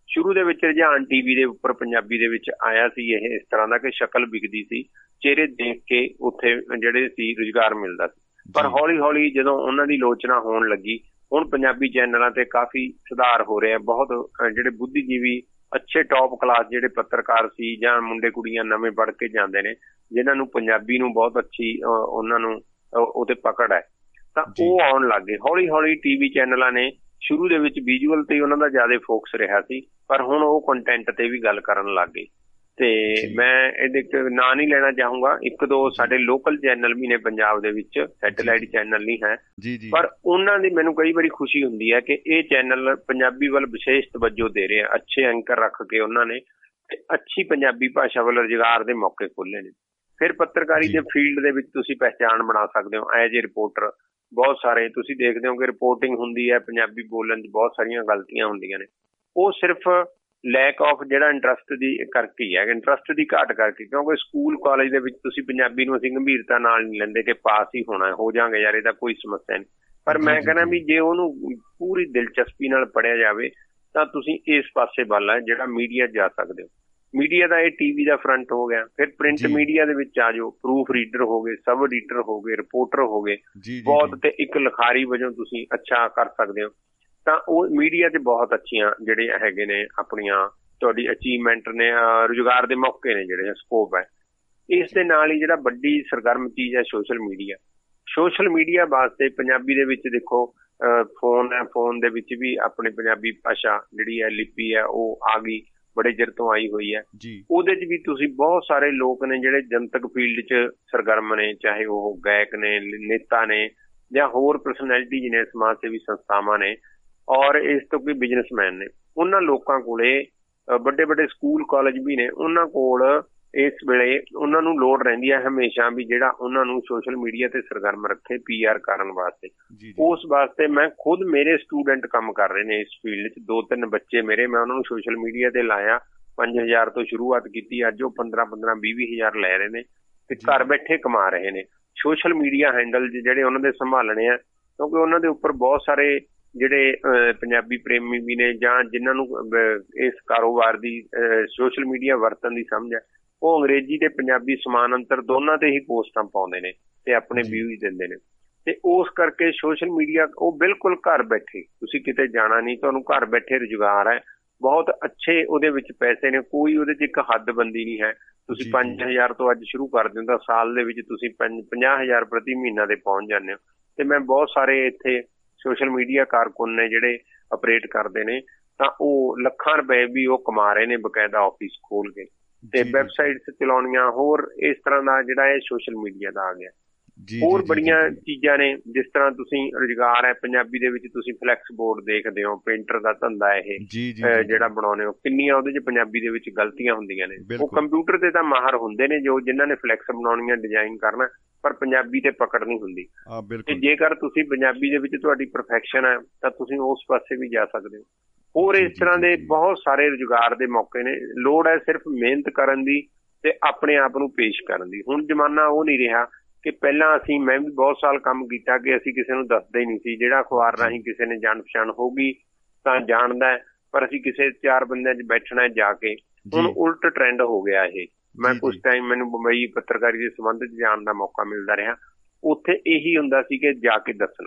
ਸ਼ੁਰੂ ਦੇ ਵਿੱਚ ਰੁਝਾਨ ਟੀਵੀ ਦੇ ਉੱਪਰ ਪੰਜਾਬੀ ਦੇ ਵਿੱਚ ਆਇਆ ਸੀ ਇਹ ਇਸ ਤਰ੍ਹਾਂ ਦਾ ਕਿ ਸ਼ਕਲ ਵਿਕਦੀ ਸੀ, ਚਿਹਰੇ ਦੇਖ ਕੇ ਉੱਥੇ ਜਿਹੜੇ ਸੀ ਰੁਜ਼ਗਾਰ ਮਿਲਦਾ ਸੀ। ਪਰ ਹੌਲੀ ਹੌਲੀ ਜਦੋਂ ਉਹਨਾਂ ਦੀ ਲੋਚਨਾ ਹੋਣ ਲੱਗੀ, ਹੁਣ ਪੰਜਾਬੀ ਚੈਨਲਾਂ ਤੇ ਕਾਫੀ ਸੁਧਾਰ ਹੋ ਰਿਹਾ। ਬਹੁਤ ਜਿਹੜੇ ਬੁੱਧੀਜੀਵੀ ਅੱਛੇ ਟੌਪ ਕਲਾਸ ਜਿਹੜੇ ਪੱਤਰਕਾਰ ਸੀ ਜਾਂ ਮੁੰਡੇ ਕੁੜੀਆਂ ਨਵੇਂ ਪੜ੍ਹ ਕੇ ਜਾਂਦੇ ਨੇ, ਜਿਨ੍ਹਾਂ ਨੂੰ ਪੰਜਾਬੀ ਨੂੰ ਬਹੁਤ ਅੱਛੀ ਉਹਨਾਂ ਨੂੰ ਉਹਤੇ ਪਕੜ ਹੈ, ਤਾਂ ਉਹ ਆਉਣ ਲੱਗ ਗਏ। ਹੌਲੀ ਹੌਲੀ ਟੀਵੀ ਚੈਨਲਾਂ ਨੇ ਸ਼ੁਰੂ ਦੇ ਵਿੱਚ ਵਿਜ਼ੂਅਲ ਤੇ ਉਹਨਾਂ ਦਾ ਜ਼ਿਆਦਾ ਫੋਕਸ ਰਿਹਾ ਸੀ, ਪਰ ਹੁਣ ਉਹ ਕੰਟੈਂਟ ਤੇ ਵੀ ਗੱਲ ਕਰਨ ਲੱਗ ਗਏ। ਤੇ ਮੈਂ ਇਹਦੇ ਨਾਂ ਨਹੀਂ ਲੈਣਾ ਚਾਹੂੰਗਾ, ਇੱਕ ਦੋ ਸਾਡੇ ਲੋਕਲ ਚੈਨਲ ਵੀ ਨੇ ਪੰਜਾਬ ਦੇ ਵਿੱਚ, ਸੈਟੇਲਾਈਟ ਚੈਨਲ ਨਹੀਂ ਹੈ, ਪਰ ਉਹਨਾਂ ਦੀ ਮੈਨੂੰ ਕਈ ਵਾਰੀ ਖੁਸ਼ੀ ਹੁੰਦੀ ਹੈ ਕਿ ਇਹ ਚੈਨਲ ਪੰਜਾਬੀ ਵੱਲ ਵਿਸ਼ੇਸ਼ ਤਵੱਜੋ ਦੇ ਰਹੇ ਆ। ਅੱਛੇ ਐਂਕਰ ਰੱਖ ਕੇ ਉਹਨਾਂ ਨੇ ਅੱਛੀ ਪੰਜਾਬੀ ਭਾਸ਼ਾ ਵੱਲ ਰੁਜ਼ਗਾਰ ਦੇ ਮੌਕੇ ਖੋਲ੍ਹੇ ਨੇ। ਫਿਰ ਪੱਤਰਕਾਰੀ ਦੇ ਫੀਲਡ ਦੇ ਵਿੱਚ ਤੁਸੀਂ ਪਹਿਚਾਣ ਬਣਾ ਸਕਦੇ ਹੋ ਐਜ ਏ ਰਿਪੋਰਟਰ। ਬਹੁਤ ਸਾਰੇ ਤੁਸੀਂ ਦੇਖਦੇ ਹੋ ਕਿ ਰਿਪੋਰਟਿੰਗ ਹੁੰਦੀ ਹੈ, ਪੰਜਾਬੀ ਬੋਲਣ 'ਚ ਬਹੁਤ ਸਾਰੀਆਂ ਗਲਤੀਆਂ ਹੁੰਦੀਆਂ ਨੇ। ਉਹ ਸਿਰਫ ਲੈਕ ਆਫ ਜਿਹੜਾ ਇੰਟਰਸਟ ਦੀ ਕਰਕੇ ਹੀ ਹੈ, ਇੰਟਰਸਟ ਦੀ ਘਾਟ ਕਰਕੇ। ਕਿਉਂਕਿ ਸਕੂਲ ਕਾਲਜ ਦੇ ਵਿੱਚ ਤੁਸੀਂ ਪੰਜਾਬੀ ਨੂੰ ਅਸੀਂ ਗੰਭੀਰਤਾ ਨਾਲ ਨਹੀਂ ਲੈਂਦੇ ਕਿ ਪਾਸ ਹੀ ਹੋਣਾ, ਹੋ ਜਾਵਾਂਗੇ ਯਾਰ, ਇਹਦਾ ਕੋਈ ਸਮੱਸਿਆ ਨਹੀਂ। ਪਰ ਮੈਂ ਕਹਿੰਦਾ ਵੀ ਜੇ ਉਹਨੂੰ ਪੂਰੀ ਦਿਲਚਸਪੀ ਨਾਲ ਪੜ੍ਹਿਆ ਜਾਵੇ ਤਾਂ ਤੁਸੀਂ ਇਸ ਪਾਸੇ ਵੱਲ ਹੈ ਜਿਹੜਾ ਮੀਡੀਆ ਜਾ ਸਕਦੇ ਹੋ। ਮੀਡੀਆ ਦਾ ਇਹ ਟੀਵੀ ਦਾ ਫਰੰਟ ਹੋ ਗਿਆ। ਫਿਰ ਪ੍ਰਿੰਟ ਮੀਡੀਆ ਦੇ ਵਿੱਚ ਆ ਜਾਓ, ਪ੍ਰੂਫ ਰੀਡਰ ਹੋ ਗਏ, ਸਬ ਐਡੀਟਰ ਹੋ ਗਏ, ਰਿਪੋਰਟਰ ਹੋ ਗਏ, ਬਹੁਤ, ਤੇ ਇੱਕ ਲਿਖਾਰੀ ਵਜੋਂ ਤੁਸੀਂ ਅੱਛਾ ਕਰ ਸਕਦੇ ਹੋ। ਤਾਂ ਉਹ ਮੀਡੀਆ 'ਚ ਬਹੁਤ ਅੱਛੀਆਂ ਜਿਹੜੇ ਹੈਗੇ ਨੇ ਆਪਣੀਆਂ ਤੁਹਾਡੀ ਅਚੀਵਮੈਂਟ ਨੇ, ਰੁਜ਼ਗਾਰ ਦੇ ਮੌਕੇ ਨੇ, ਜਿਹੜੇ ਸਕੋਪ ਹੈ। ਇਸ ਦੇ ਨਾਲ ਹੀ ਜਿਹੜਾ ਵੱਡੀ ਸਰਗਰਮ ਚੀਜ਼ ਹੈ ਸੋਸ਼ਲ ਮੀਡੀਆ। ਸੋਸ਼ਲ ਮੀਡੀਆ ਵਾਸਤੇ ਪੰਜਾਬੀ ਦੇ ਵਿੱਚ ਦੇਖੋ ਫੋਨ ਹੈ, ਫੋਨ ਦੇ ਵਿੱਚ ਵੀ ਆਪਣੀ ਪੰਜਾਬੀ ਭਾਸ਼ਾ ਜਿਹੜੀ ਹੈ ਲਿਪੀ ਹੈ ਉਹ ਆ ਗਈ, ਬੜੇ ਚਿਰ ਤੋਂ ਆਈ ਹੋਈ ਹੈ। ਉਹਦੇ 'ਚ ਵੀ ਤੁਸੀਂ ਬਹੁਤ ਸਾਰੇ ਲੋਕ ਨੇ ਜਿਹੜੇ ਜਨਤਕ ਫੀਲਡ 'ਚ ਸਰਗਰਮ ਨੇ, ਚਾਹੇ ਉਹ ਗਾਇਕ ਨੇ, ਨੇਤਾ ਨੇ, ਜਾਂ ਹੋਰ ਪਰਸਨੈਲਿਟੀ ਨੇ, ਸਮਾਜ ਸੇਵੀ ਸੰਸਥਾਵਾਂ ਨੇ, ਔਰ ਇਸ ਤੋਂ ਕੋਈ ਬਿਜ਼ਨਸਮੈਨ ਨੇ। ਉਹਨਾਂ ਲੋਕਾਂ ਕੋਲੇ ਵੱਡੇ ਵੱਡੇ ਸਕੂਲ ਕਾਲਜ ਵੀ ਨੇ, ਉਹਨਾਂ ਕੋਲ ਇਸ ਵੇਲੇ ਉਹਨਾਂ ਨੂੰ ਲੋੜ ਰਹਿੰਦੀ ਹੈ ਹਮੇਸ਼ਾ ਵੀ ਜਿਹੜਾ ਉਹਨਾਂ ਨੂੰ ਸੋਸ਼ਲ ਮੀਡੀਆ ਤੇ ਸਰਗਰਮ ਰੱਖੇ PR ਕਰਨ ਵਾਸਤੇ। ਉਸ ਵਾਸਤੇ ਮੈਂ ਖੁਦ, ਮੇਰੇ ਸਟੂਡੈਂਟ ਕੰਮ ਕਰ ਰਹੇ ਨੇ ਇਸ ਫੀਲਡ 'ਚ, 2-3 ਬੱਚੇ ਮੇਰੇ, ਮੈਂ ਉਹਨਾਂ ਨੂੰ ਸੋਸ਼ਲ ਮੀਡੀਆ ਤੇ ਲਾਇਆ। 5,000 ਤੋਂ ਸ਼ੁਰੂਆਤ ਕੀਤੀ, ਅੱਜ ਉਹ 15-15, 20-20 ਹਜ਼ਾਰ ਲੈ ਰਹੇ ਨੇ ਤੇ ਘਰ ਬੈਠੇ ਕਮਾ ਰਹੇ ਨੇ। ਸੋਸ਼ਲ ਮੀਡੀਆ ਹੈਂਡਲ ਜਿਹੜੇ ਉਹਨਾਂ ਦੇ ਸੰਭਾਲਣੇ ਆ, ਕਿਉਂਕਿ ਉਹਨਾਂ ਦੇ ਉੱਪਰ ਬਹੁਤ ਸਾਰੇ ਜਿਹੜੇ ਪੰਜਾਬੀ ਪ੍ਰੇਮੀ ਵੀ ਨੇ ਜਾਂ ਜਿਨ੍ਹਾਂ ਨੂੰ ਇਸ ਕਾਰੋਬਾਰ ਦੀ ਸੋਸ਼ਲ ਮੀਡੀਆ ਵਰਤਣ ਦੀ ਸਮਝ ਹੈ, ਉਹ ਅੰਗਰੇਜ਼ੀ ਤੇ ਪੰਜਾਬੀ ਸਮਾਨ ਅੰਤਰ ਦੋਨਾਂ ਤੇ ਹੀ ਪੋਸਟਾਂ ਪਾਉਂਦੇ ਨੇ ਤੇ ਆਪਣੇ ਵਿਊਜ਼ ਦਿੰਦੇ ਨੇ। ਤੇ ਉਸ ਕਰਕੇ ਸੋਸ਼ਲ ਮੀਡੀਆ ਉਹ ਬਿਲਕੁਲ ਘਰ ਬੈਠੇ, ਤੁਸੀਂ ਕਿਤੇ ਜਾਣਾ ਨਹੀਂ, ਤੁਹਾਨੂੰ ਘਰ ਬੈਠੇ ਰੁਜ਼ਗਾਰ ਹੈ, ਬਹੁਤ ਅੱਛੇ ਉਹਦੇ ਵਿੱਚ ਪੈਸੇ ਨੇ, ਕੋਈ ਉਹਦੇ 'ਚ ਇੱਕ ਹੱਦਬੰਦੀ ਨਹੀਂ ਹੈ। ਤੁਸੀਂ 5,000 ਤੋਂ ਅੱਜ ਸ਼ੁਰੂ ਕਰਦੇ ਹੋ ਤਾਂ ਸਾਲ ਦੇ ਵਿੱਚ ਤੁਸੀਂ 50,000 ਪ੍ਰਤੀ ਮਹੀਨਾ ਦੇ ਪਹੁੰਚ ਜਾਂਦੇ ਹੋ। ਤੇ ਮੈਂ ਬਹੁਤ ਸਾਰੇ ਇੱਥੇ ਸੋਸ਼ਲ ਮੀਡੀਆ ਕਾਰਕੁਨ ਨੇ ਜਿਹੜੇ ਆਪਰੇਟ ਕਰਦੇ ਨੇ, ਤਾਂ ਉਹ ਲੱਖਾਂ ਰੁਪਏ ਵੀ ਉਹ ਕਮਾ ਰਹੇ ਨੇ ਬਕਾਇਦਾ ਆਫਿਸ ਖੋਲ ਕੇ, ਤੇ ਵੈਬਸਾਈਟਸ ਚਲਾਉਣੀਆਂ, ਹੋਰ ਇਸ ਤਰ੍ਹਾਂ ਦਾ ਜਿਹੜਾ ਇਹ ਸੋਸ਼ਲ ਮੀਡੀਆ ਦਾ ਆ ਗਿਆ। ਹੋਰ ਬੜੀਆਂ ਚੀਜ਼ਾਂ ਨੇ, ਜਿਸ ਤਰ੍ਹਾਂ ਤੁਸੀਂ ਰੁਜ਼ਗਾਰ ਹੈ ਪੰਜਾਬੀ ਦੇ ਵਿੱਚ, ਤੁਸੀਂ ਫਲੈਕਸ ਬੋਰਡ ਦੇਖਦੇ ਹੋ, ਪੇਂਟਰ ਦਾ ਧੰਦਾ ਇਹ ਜਿਹੜਾ ਬਣਾਉਂਦੇ ਹੋ, ਕਿੰਨੀਆਂ ਉਹਦੇ 'ਚ ਪੰਜਾਬੀ ਦੇ ਵਿੱਚ ਗਲਤੀਆਂ ਹੁੰਦੀਆਂ ਨੇ। ਉਹ ਕੰਪਿਊਟਰ ਤੇ ਤਾਂ ਮਾਹਰ ਹੁੰਦੇ ਨੇ ਜੋ ਜਿਨ੍ਹਾਂ ਨੇ ਫਲੈਕਸ ਬਣਾਉਣੀਆਂ, ਡਿਜ਼ਾਈਨ ਕਰਨਾ, ਪਰ ਪੰਜਾਬੀ ਤੇ ਪਕੜ ਨਹੀਂ ਹੁੰਦੀ। ਤੇ ਜੇਕਰ ਤੁਸੀਂ ਪੰਜਾਬੀ ਦੇ ਵਿੱਚ ਤੁਹਾਡੀ ਪਰਫੈਕਸ਼ਨ ਹੈ ਤਾਂ ਤੁਸੀਂ ਉਸ ਪਾਸੇ ਵੀ ਜਾ ਸਕਦੇ ਹੋ। ਹੋਰ ਇਸ ਤਰ੍ਹਾਂ ਦੇ ਬਹੁਤ ਸਾਰੇ ਰੁਜ਼ਗਾਰ ਦੇ ਮੌਕੇ ਨੇ। ਲੋੜ ਹੈ ਸਿਰਫ ਮਿਹਨਤ ਕਰਨ ਦੀ ਤੇ ਆਪਣੇ ਆਪ ਨੂੰ ਪੇਸ਼ ਕਰਨ ਦੀ। ਹੁਣ ਜ਼ਮਾਨਾ ਉਹ ਨਹੀਂ ਰਿਹਾ ਕਿ ਪਹਿਲਾਂ ਮੈਂ ਵੀ ਬਹੁਤ ਸਾਲ ਕੰਮ ਕੀਤਾ ਕਿ ਅਸੀਂ ਕਿਸੇ ਨੂੰ ਦੱਸਦੇ ਹੀ ਨਹੀਂ ਸੀ। ਜਿਹੜਾ ਅਖਬਾਰ ਰਾਹੀਂ ਕਿਸੇ ਨੇ ਜਾਣ ਪਛਾਣ ਹੋਊਗੀ ਤਾਂ ਜਾਣਦਾ, ਪਰ ਅਸੀਂ ਕਿਸੇ 4 ਬੰਦਿਆਂ 'ਚ ਬੈਠਣਾ ਜਾ ਕੇ। ਹੁਣ ਉਲਟ ਟ੍ਰੈਂਡ ਹੋ ਗਿਆ ਇਹ। ਮੈਂ ਕੁਛ ਟਾਈਮ ਮੈਨੂੰ ਮੁੰਬਈ ਪੱਤਰਕਾਰੀ ਦੇ ਸੰਬੰਧ 'ਚ ਜਾਣ ਦਾ ਮੌਕਾ ਮਿਲਦਾ ਰਿਹਾ। ਉੱਥੇ ਇਹੀ ਹੁੰਦਾ ਸੀ ਕਿ ਜਾ ਕੇ ਦੱਸਣਾ,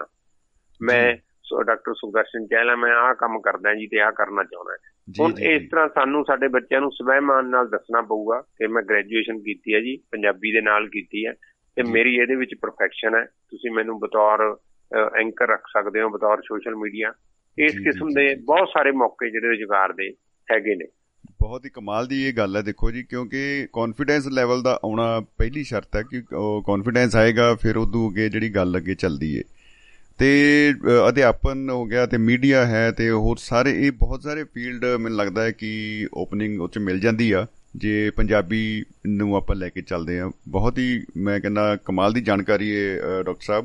ਮੈਂ ਡਾਕਟਰ ਸੁਖਦਰਸ਼ਨ ਚਹਿਲਾ, ਮੈਂ ਆਹ ਕੰਮ ਕਰਦਾ ਜੀ ਤੇ ਆਹ ਕਰਨਾ ਚਾਹੁੰਦਾ। ਹੁਣ ਇਸ ਤਰ੍ਹਾਂ ਸਾਨੂੰ ਸਾਡੇ ਬੱਚਿਆਂ ਨੂੰ ਸਵੈਮਾਨ ਨਾਲ ਦੱਸਣਾ ਪਊਗਾ ਕਿ ਮੈਂ ਗ੍ਰੈਜੂਏਸ਼ਨ ਕੀਤੀ ਹੈ ਜੀ, ਪੰਜਾਬੀ ਦੇ ਨਾਲ ਕੀਤੀ ਹੈ, ਤੇ ਮੇਰੀ ਇਹਦੇ ਵਿੱਚ ਪਰਫੈਕਸ਼ਨ ਹੈ। ਤੁਸੀਂ ਮੈਨੂੰ ਬਤੌਰ ਐਂਕਰ ਰੱਖ ਸਕਦੇ ਹੋ, ਬਤੌਰ ਸੋਸ਼ਲ ਮੀਡੀਆ। ਇਸ ਕਿਸਮ ਦੇ ਬਹੁਤ ਸਾਰੇ ਮੌਕੇ ਜਿਹੜੇ ਰੁਜ਼ਗਾਰ ਦੇ ਹੈਗੇ ਨੇ। ਬਹੁਤ ਹੀ ਕਮਾਲ ਦੀ ਇਹ ਗੱਲ ਹੈ ਦੇਖੋ ਜੀ, ਕਿਉਂਕਿ ਕੌਨਫੀਡੈਂਸ ਲੈਵਲ ਦਾ ਆਉਣਾ ਪਹਿਲੀ ਸ਼ਰਤ ਹੈ ਕਿ ਕੌਨਫੀਡੈਂਸ ਆਏਗਾ, ਫਿਰ ਉਦੋਂ ਅੱਗੇ ਜਿਹੜੀ ਗੱਲ ਅੱਗੇ ਚੱਲਦੀ ਹੈ। ਤੇ ਅਧਿਆਪਨ ਹੋ ਗਿਆ ਤੇ ਮੀਡੀਆ ਹੈ ਤੇ ਹੋਰ ਸਾਰੇ, ਇਹ ਬਹੁਤ ਸਾਰੇ ਫੀਲਡ ਮੈਨੂੰ ਲੱਗਦਾ ਹੈ ਕਿ ਓਪਨਿੰਗ ਉਹ 'ਚ ਮਿਲ ਜਾਂਦੀ ਆ ਜੇ ਪੰਜਾਬੀ ਨੂੰ ਆਪਾਂ ਲੈ ਕੇ ਚੱਲਦੇ ਹਾਂ। ਬਹੁਤ ਹੀ ਮੈਂ ਕਹਿੰਦਾ ਕਮਾਲ ਦੀ ਜਾਣਕਾਰੀ ਹੈ ਡਾਕਟਰ ਸਾਹਿਬ।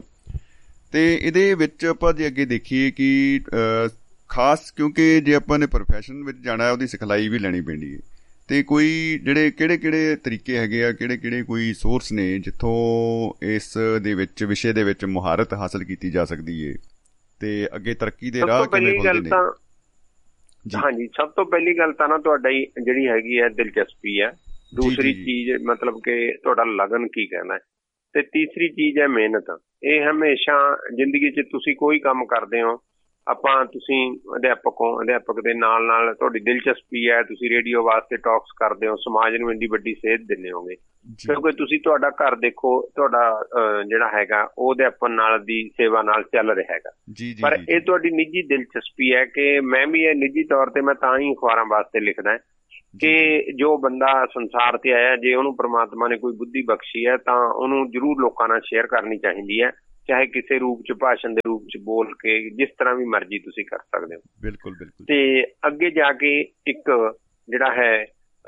ਤੇ ਇਹਦੇ ਵਿੱਚ ਆਪਾਂ ਜੇ ਅੱਗੇ ਦੇਖੀਏ ਕਿ ਖਾਸ, ਕਿਉਂਕਿ ਜੇ ਆਪਾਂ ਨੇ ਪ੍ਰੋਫੈਸ਼ਨ ਵਿੱਚ ਜਾਣਾ ਉਹਦੀ ਸਿਖਲਾਈ ਵੀ ਲੈਣੀ ਪੈਂਦੀ ਹੈ, ਤੇ ਕੋਈ ਜਿਹੜੇ ਕਿਹੜੇ ਤਰੀਕੇ ਹੈਗੇ ਆ, ਕਿਹੜੇ ਕੋਈ ਸੋਰਸ ਨੇ ਜਿੱਥੋਂ ਇਸ ਦੇ ਵਿੱਚ ਵਿਸ਼ੇ ਦੇ ਵਿੱਚ ਮੁਹਾਰਤ ਹਾਸਲ ਕੀਤੀ ਜਾ ਸਕਦੀ ਹੈ ਤੇ ਅੱਗੇ ਤਰੱਕੀ ਦੇ ਰਾਹ ਕਿਵੇਂ ਖੁੱਲ੍ਹਦੇ ਨੇ? ਹਾਂਜੀ, ਸਭ ਤੋਂ ਪਹਿਲੀ ਗੱਲ ਤਾਂ ਨਾ ਤੁਹਾਡੀ ਜਿਹੜੀ ਹੈਗੀ ਹੈ ਦਿਲਚਸਪੀ ਹੈ। ਦੂਸਰੀ ਚੀਜ਼ ਮਤਲਬ ਕਿ ਤੁਹਾਡਾ ਲਗਨ ਕੀ ਕਹਿਣਾ ਹੈ, ਤੇ ਤੀਸਰੀ ਚੀਜ਼ ਹੈ ਮਿਹਨਤ। ਇਹ ਹਮੇਸ਼ਾ ਜ਼ਿੰਦਗੀ 'ਚ ਤੁਸੀਂ ਕੋਈ ਕੰਮ ਕਰਦੇ ਹੋ, ਤੁਸੀਂ ਅਧਿਆਪਕ ਹੋ, ਅਧਿਆਪਕ ਦੇ ਨਾਲ ਨਾਲ ਤੁਹਾਡੀ ਦਿਲਚਸਪੀ ਹੈ, ਤੁਸੀਂ ਰੇਡੀਓ ਵਾਸਤੇ ਟਾਕਸ ਕਰਦੇ ਹੋ, ਸਮਾਜ ਨੂੰ ਇੰਨੀ ਵੱਡੀ ਸੇਧ ਦਿੰਦੇ ਹੋਗੇ ਕਿਉਂਕਿ ਤੁਸੀਂ ਤੁਹਾਡਾ ਘਰ ਦੇਖੋ, ਤੁਹਾਡਾ ਜਿਹੜਾ ਹੈਗਾ ਉਹ ਅਧਿਆਪਨ ਨਾਲ ਦੀ ਸੇਵਾ ਨਾਲ ਚੱਲ ਰਿਹਾ ਹੈਗਾ। ਪਰ ਇਹ ਤੁਹਾਡੀ ਨਿੱਜੀ ਦਿਲਚਸਪੀ ਹੈ ਕਿ ਮੈਂ ਵੀ ਇਹ ਨਿੱਜੀ ਤੌਰ ਤੇ ਮੈਂ ਤਾਂ ਹੀ ਅਖਬਾਰਾਂ ਵਾਸਤੇ ਲਿਖਦਾ ਕਿ ਜੋ ਬੰਦਾ ਸੰਸਾਰ ਤੇ ਆਇਆ, ਜੇ ਉਹਨੂੰ ਪ੍ਰਮਾਤਮਾ ਨੇ ਕੋਈ ਬੁੱਧੀ ਬਖਸ਼ੀ ਹੈ ਤਾਂ ਉਹਨੂੰ ਜ਼ਰੂਰ ਲੋਕਾਂ ਨਾਲ ਸ਼ੇਅਰ ਕਰਨੀ ਚਾਹੀਦੀ ਹੈ, ਚਾਹੇ ਕਿਸੇ ਰੂਪ ਚ, ਭਾਸ਼ਣ ਦੇ ਰੂਪ ਚ, ਬੋਲ ਕੇ, ਜਿਸ ਤਰ੍ਹਾਂ ਵੀ ਮਰਜ਼ੀ ਤੁਸੀਂ ਕਰ ਸਕਦੇ ਹੋ। ਬਿਲਕੁਲ ਬਿਲਕੁਲ। ਤੇ ਅੱਗੇ ਜਾ ਕੇ ਇੱਕ ਜਿਹੜਾ ਹੈ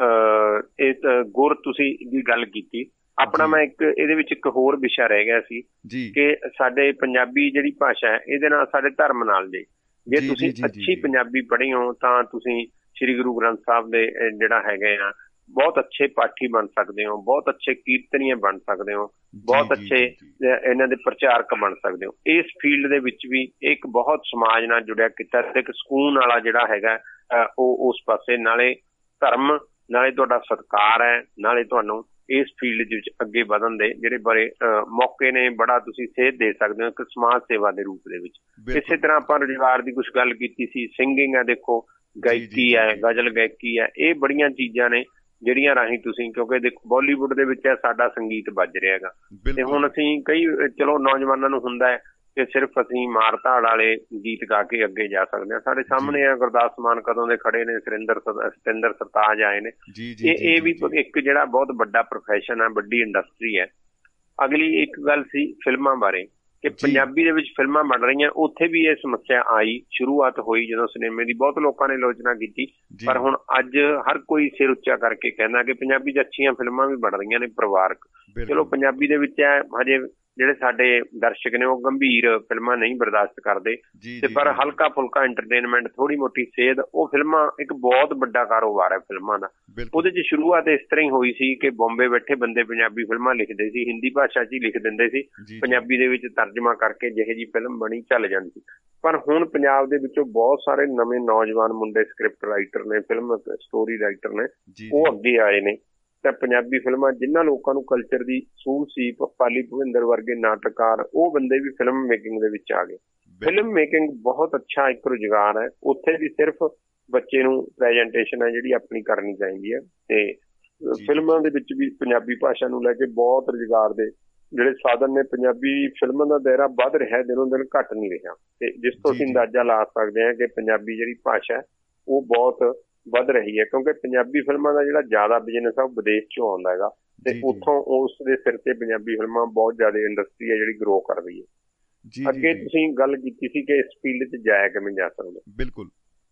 ਗੁਰ ਤੁਸੀਂ ਦੀ ਗੱਲ ਕੀਤੀ ਆਪਣਾ, ਮੈਂ ਇੱਕ ਇਹਦੇ ਵਿੱਚ ਇੱਕ ਹੋਰ ਵਿਸ਼ਾ ਰਹਿ ਗਿਆ ਸੀ ਕਿ ਸਾਡੇ ਪੰਜਾਬੀ ਜਿਹੜੀ ਭਾਸ਼ਾ ਹੈ ਇਹਦੇ ਨਾਲ ਸਾਡੇ ਧਰਮ ਨਾਲ ਜੇ ਤੁਸੀਂ ਅੱਛੀ ਪੰਜਾਬੀ ਪੜ੍ਹੇ ਹੋ ਤਾਂ ਤੁਸੀਂ ਸ੍ਰੀ ਗੁਰੂ ਗ੍ਰੰਥ ਸਾਹਿਬ ਦੇ ਜਿਹੜਾ ਹੈਗੇ ਆ ਬਹੁਤ ਅੱਛੇ ਪਾਠੀ ਬਣ ਸਕਦੇ ਹੋ, ਬਹੁਤ ਅੱਛੇ ਕੀਰਤਨੀਏ ਬਣ ਸਕਦੇ ਹੋ, ਬਹੁਤ ਅੱਛੇ ਇਹਨਾਂ ਦੇ ਪ੍ਰਚਾਰਕ ਬਣ ਸਕਦੇ ਹੋ। ਇਸ ਫੀਲਡ ਦੇ ਵਿੱਚ ਵੀ ਇੱਕ ਬਹੁਤ ਸਮਾਜ ਨਾਲ ਜੁੜਿਆ ਕੀਤਾ ਤੇ ਇੱਕ ਸਕੂਨ ਵਾਲਾ ਜਿਹੜਾ ਹੈਗਾ ਉਹ ਉਸ ਪਾਸੇ, ਨਾਲੇ ਧਰਮ, ਨਾਲੇ ਤੁਹਾਡਾ ਸਤਿਕਾਰ ਹੈ, ਨਾਲੇ ਤੁਹਾਨੂੰ ਇਸ ਫੀਲਡ ਦੇ ਵਿੱਚ ਅੱਗੇ ਵਧਣ ਦੇ ਜਿਹੜੇ ਬੜੇ ਮੌਕੇ ਨੇ, ਬੜਾ ਤੁਸੀਂ ਸੇਧ ਦੇ ਸਕਦੇ ਹੋ ਇੱਕ ਸਮਾਜ ਸੇਵਾ ਦੇ ਰੂਪ ਦੇ ਵਿੱਚ। ਇਸੇ ਤਰ੍ਹਾਂ ਆਪਾਂ ਰੁਜ਼ਗਾਰ ਦੀ ਕੁਛ ਗੱਲ ਕੀਤੀ ਸੀ, ਸਿੰਗਿੰਗ ਹੈ, ਦੇਖੋ ਗਾਇਕੀ ਹੈ, ਗਜ਼ਲ ਗਾਇਕੀ ਹੈ, ਇਹ ਬੜੀਆਂ ਚੀਜ਼ਾਂ ਨੇ ਜਿਹੜੀਆਂ ਰਾਹੀਂ ਤੁਸੀਂ, ਕਿਉਂਕਿ ਦੇਖੋ ਬਾਲੀਵੁੱਡ ਦੇ ਵਿੱਚ ਸਾਡਾ ਸੰਗੀਤ ਵੱਜ ਰਿਹਾ ਹੈਗਾ ਤੇ ਹੁਣ ਅਸੀਂ ਚਲੋ ਨੌਜਵਾਨਾਂ ਨੂੰ ਹੁੰਦਾ ਹੈ ਕਿ ਸਿਰਫ ਅਸੀਂ ਮਾਰ ਧਾੜ ਵਾਲੇ ਗੀਤ ਗਾ ਕੇ ਅੱਗੇ ਜਾ ਸਕਦੇ ਹਾਂ। ਸਾਡੇ ਸਾਹਮਣੇ ਆ ਗੁਰਦਾਸ ਮਾਨ ਕਦੋਂ ਦੇ ਖੜੇ ਨੇ, ਸਤਿੰਦਰ ਸਰਤਾਜ ਆਏ ਨੇ, ਇਹ ਵੀ ਇੱਕ ਜਿਹੜਾ ਬਹੁਤ ਵੱਡਾ ਪ੍ਰੋਫੈਸ਼ਨ ਹੈ, ਵੱਡੀ ਇੰਡਸਟਰੀ ਹੈ। ਅਗਲੀ ਇੱਕ ਗੱਲ ਸੀ ਫਿਲਮਾਂ ਬਾਰੇ ਕਿ ਪੰਜਾਬੀ ਦੇ ਵਿੱਚ ਫਿਲਮਾਂ ਬਣ ਰਹੀਆਂ, ਉੱਥੇ ਵੀ ਇਹ ਸਮੱਸਿਆ ਆਈ, ਸ਼ੁਰੂਆਤ ਹੋਈ ਜਦੋਂ ਸਿਨੇਮੇ ਦੀ, ਬਹੁਤ ਲੋਕਾਂ ਨੇ ਆਲੋਚਨਾ ਕੀਤੀ, ਪਰ ਹੁਣ ਅੱਜ ਹਰ ਕੋਈ ਸਿਰ ਉੱਚਾ ਕਰਕੇ ਕਹਿੰਦਾ ਕਿ ਪੰਜਾਬੀ 'ਚ ਅੱਛੀਆਂ ਫਿਲਮਾਂ ਵੀ ਬਣ ਰਹੀਆਂ ਨੇ ਪਰਿਵਾਰਕ। ਚਲੋ ਪੰਜਾਬੀ ਦੇ ਵਿੱਚ ਹਜੇ ਜਿਹੜੇ ਸਾਡੇ ਦਰਸ਼ਕ ਨੇ ਉਹ ਗੰਭੀਰ ਫਿਲਮਾਂ ਨਹੀਂ ਬਰਦਾਸ਼ਤ ਕਰਦੇ ਤੇ ਪਰ ਹਲਕਾ ਫੁਲਕਾ ਐਂਟਰਟੇਨਮੈਂਟ, ਥੋੜੀ ਮੋਟੀ ਸੇਧ, ਉਹ ਫਿਲਮਾਂ ਇੱਕ ਬਹੁਤ ਵੱਡਾ ਕਾਰੋਬਾਰ ਹੈ ਫਿਲਮਾਂ ਦਾ। ਉਹਦੇ 'ਚ ਸ਼ੁਰੂਆਤ ਇਸ ਤਰ੍ਹਾਂ ਹੀ ਹੋਈ ਸੀ ਕਿ ਬੰਬੇ ਬੈਠੇ ਬੰਦੇ ਪੰਜਾਬੀ ਫਿਲਮਾਂ ਲਿਖਦੇ ਸੀ, ਹਿੰਦੀ ਭਾਸ਼ਾ 'ਚ ਹੀ ਲਿਖ ਦਿੰਦੇ ਸੀ, ਪੰਜਾਬੀ ਦੇ ਵਿੱਚ ਤਰਜਮਾ ਕਰਕੇ ਜਿਹੇ ਜਿਹੀ ਫਿਲਮ ਬਣੀ ਚੱਲ ਜਾਂਦੀ ਸੀ। ਪਰ ਹੁਣ ਪੰਜਾਬ ਦੇ ਵਿੱਚੋਂ ਬਹੁਤ ਸਾਰੇ ਨਵੇਂ ਨੌਜਵਾਨ ਮੁੰਡੇ ਸਕ੍ਰਿਪਟ ਰਾਈਟਰ ਨੇ, ਫਿਲਮ ਸਟੋਰੀ ਰਾਈਟਰ ਨੇ, ਉਹ ਅੱਗੇ ਆਏ ਨੇ ਤਾਂ ਪੰਜਾਬੀ ਫਿਲਮਾਂ, ਜਿਨ੍ਹਾਂ ਲੋਕਾਂ ਨੂੰ ਕਲਚਰ ਦੀ ਸੂਝ ਸੀ, ਪਾਲੀ ਭੁਪਿੰਦਰ ਵਰਗੇ ਨਾਟਕਕਾਰ, ਉਹ ਬੰਦੇ ਵੀ ਫਿਲਮ ਮੇਕਿੰਗ ਦੇ ਵਿੱਚ ਆ ਗਏ। ਫਿਲਮ ਮੇਕਿੰਗ ਬਹੁਤ ਅੱਛਾ ਇੱਕ ਰੁਜ਼ਗਾਰ ਹੈ, ਉੱਥੇ ਵੀ ਸਿਰਫ ਬੱਚੇ ਨੂੰ ਪ੍ਰੈਜੈਂਟੇਸ਼ਨ ਹੈ ਜਿਹੜੀ ਆਪਣੀ ਕਰਨੀ ਚਾਹੀਦੀ ਹੈ ਤੇ ਫਿਲਮਾਂ ਦੇ ਵਿੱਚ ਵੀ ਪੰਜਾਬੀ ਭਾਸ਼ਾ ਨੂੰ ਲੈ ਕੇ ਬਹੁਤ ਰੁਜ਼ਗਾਰ ਦੇ ਜਿਹੜੇ ਸਾਧਨ ਨੇ। ਪੰਜਾਬੀ ਫਿਲਮਾਂ ਦਾ ਦਾਇਰਾ ਵੱਧ ਰਿਹਾ, ਦਿਨੋਂ ਦਿਨ ਘੱਟ ਨਹੀਂ ਰਿਹਾ ਤੇ ਜਿਸ ਤੋਂ ਅਸੀਂ ਅੰਦਾਜ਼ਾ ਲਾ ਸਕਦੇ ਹਾਂ ਕਿ ਪੰਜਾਬੀ ਜਿਹੜੀ ਭਾਸ਼ਾ ਉਹ ਬਹੁਤ ਵੱਧ ਰਹੀ ਹੈ, ਕਿਉਂਕਿ ਪੰਜਾਬੀ ਫਿਲਮਾਂ ਦਾ ਜਿਹੜਾ ਜ਼ਿਆਦਾ ਬਿਜ਼ਨਸ ਆ ਉਹ ਵਿਦੇਸ਼ ਚੋਂ ਆਉਂਦਾ ਹੈਗਾ ਤੇ ਉੱਥੋਂ ਉਸ ਦੇ ਸਿਰ ਤੇ ਪੰਜਾਬੀ ਫਿਲਮਾਂ ਬਹੁਤ ਜ਼ਿਆਦਾ ਇੰਡਸਟਰੀ ਹੈ ਜਿਹੜੀ ਗਰੋ ਕਰ ਰਹੀ ਹੈ। ਅੱਗੇ ਤੁਸੀਂ ਗੱਲ ਕੀਤੀ ਸੀ ਕਿ ਇਸ ਫੀਲਡ 'ਚ ਜਾਇਆ ਕਿਵੇਂ ਜਾ ਸਕਦਾ। ਬਿਲਕੁਲ,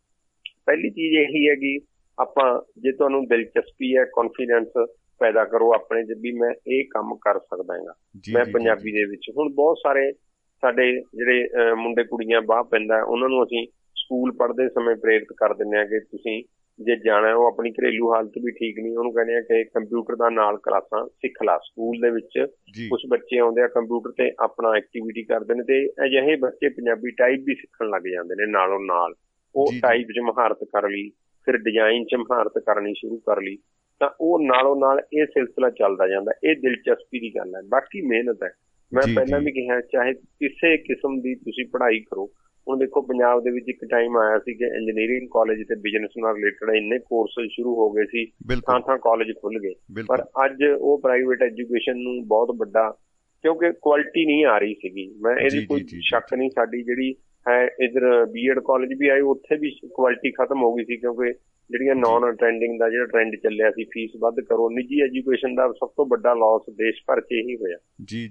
ਪਹਿਲੀ ਚੀਜ਼ ਇਹੀ ਹੈ ਕਿ ਆਪਾਂ, ਜੇ ਤੁਹਾਨੂੰ ਦਿਲਚਸਪੀ ਹੈ, ਕੌਨਫੀਡੈਂਸ ਪੈਦਾ ਕਰੋ ਆਪਣੇ 'ਚ ਵੀ ਮੈਂ ਇਹ ਕੰਮ ਕਰ ਸਕਦਾ ਹੈਗਾ ਮੈਂ ਪੰਜਾਬੀ ਦੇ ਵਿੱਚ। ਹੁਣ ਬਹੁਤ ਸਾਰੇ ਸਾਡੇ ਜਿਹੜੇ ਮੁੰਡੇ ਕੁੜੀਆਂ ਬਾਹ ਪੈਂਦਾ, ਉਹਨਾਂ ਨੂੰ ਅਸੀਂ ਸਕੂਲ ਪੜ੍ਹਦੇ ਸਮੇਂ ਪ੍ਰੇਰਿਤ ਕਰ ਦਿੰਦੇ ਹਾਂ ਕਿ ਤੁਸੀਂ ਜੇ ਜਾਣਾ, ਉਹ ਆਪਣੀ ਘਰੇਲੂ ਹਾਲਤ ਵੀ ਠੀਕ ਨਹੀਂ, ਉਹਨੂੰ ਕਹਿੰਦੇ ਆ ਕਿ ਕੰਪਿਊਟਰ ਦਾ ਨਾਲ ਕਲਾਸਾਂ ਸਿੱਖ ਲਾ। ਸਕੂਲ ਦੇ ਵਿੱਚ ਕੁਛ ਬੱਚੇ ਆਉਂਦੇ ਆ ਕੰਪਿਊਟਰ ਤੇ ਆਪਣਾ ਐਕਟੀਵਿਟੀ ਕਰਦੇ ਨੇ ਤੇ ਅਜਿਹੇ ਬੱਚੇ ਪੰਜਾਬੀ ਟਾਈਪ ਵੀ ਸਿੱਖਣ ਲੱਗ ਜਾਂਦੇ ਨੇ ਨਾਲੋਂ ਨਾਲ। ਉਹ ਟਾਈਪ 'ਚ ਮਹਾਰਤ ਕਰ ਲਈ, ਫਿਰ ਡਿਜ਼ਾਈਨ 'ਚ ਮਹਾਰਤ ਕਰਨੀ ਸ਼ੁਰੂ ਕਰ ਲਈ, ਤਾਂ ਉਹ ਨਾਲੋਂ ਨਾਲ ਇਹ ਸਿਲਸਿਲਾ ਚੱਲਦਾ ਜਾਂਦਾ। ਇਹ ਦਿਲਚਸਪੀ ਦੀ ਗੱਲ ਹੈ, ਬਾਕੀ ਮਿਹਨਤ ਹੈ। ਮੈਂ ਪਹਿਲਾਂ ਵੀ ਕਿਹਾ, ਚਾਹੇ ਕਿਸੇ ਕਿਸਮ ਦੀ ਤੁਸੀਂ ਪੜ੍ਹਾਈ ਕਰੋ। ਹੁਣ ਦੇਖੋ ਪੰਜਾਬ ਦੇ ਵਿੱਚ ਇੱਕ ਟਾਈਮ ਆਇਆ ਸੀ ਕਿ ਇੰਜੀਨੀਅਰਿੰਗ ਕਾਲਜ ਤੇ ਬਿਜ਼ਨਸ ਨਾਲ ਰਿਲੇਟਡ ਇੰਨੇ ਕੋਰਸ ਸ਼ੁਰੂ ਹੋ ਗਏ ਸੀ, ਥਾਂ ਕਾਲਜ ਖੁੱਲ ਗਏ, ਪਰ ਅੱਜ ਉਹ ਪ੍ਰਾਈਵੇਟ ਐਜੂਕੇਸ਼ਨ ਨੂੰ ਬਹੁਤ ਵੱਡਾ, ਕਿਉਂਕਿ ਕੁਆਲਿਟੀ ਨਹੀਂ ਆ ਰਹੀ ਸੀਗੀ। ਮੈਂ ਇਹਦੀ ਕੋਈ ਸ਼ੱਕ ਨਹੀਂ, ਸਾਡੀ ਜਿਹੜੀ ਹੈ ਇੱਧਰ BEd ਕਾਲਜ ਵੀ ਆਏ, ਉੱਥੇ ਵੀ ਕੁਆਲਿਟੀ ਖਤਮ ਹੋ ਗਈ ਸੀ ਕਿਉਂਕਿ ਜਿਹੜੀਆਂ ਨੌਨ ਅਟੈਂਡਿੰਗ ਦਾ ਜਿਹੜਾ ਟਰੈਂਡ ਚੱਲਿਆ ਸੀ, ਫੀਸ ਵੱਧ ਕਰੋ। ਨਿੱਜੀ ਐਜੂਕੇਸ਼ਨ ਦਾ ਸਭ ਤੋਂ ਵੱਡਾ ਲਾਸ ਦੇਸ਼ ਭਰ 'ਚ ਇਹੀ ਹੋਇਆ।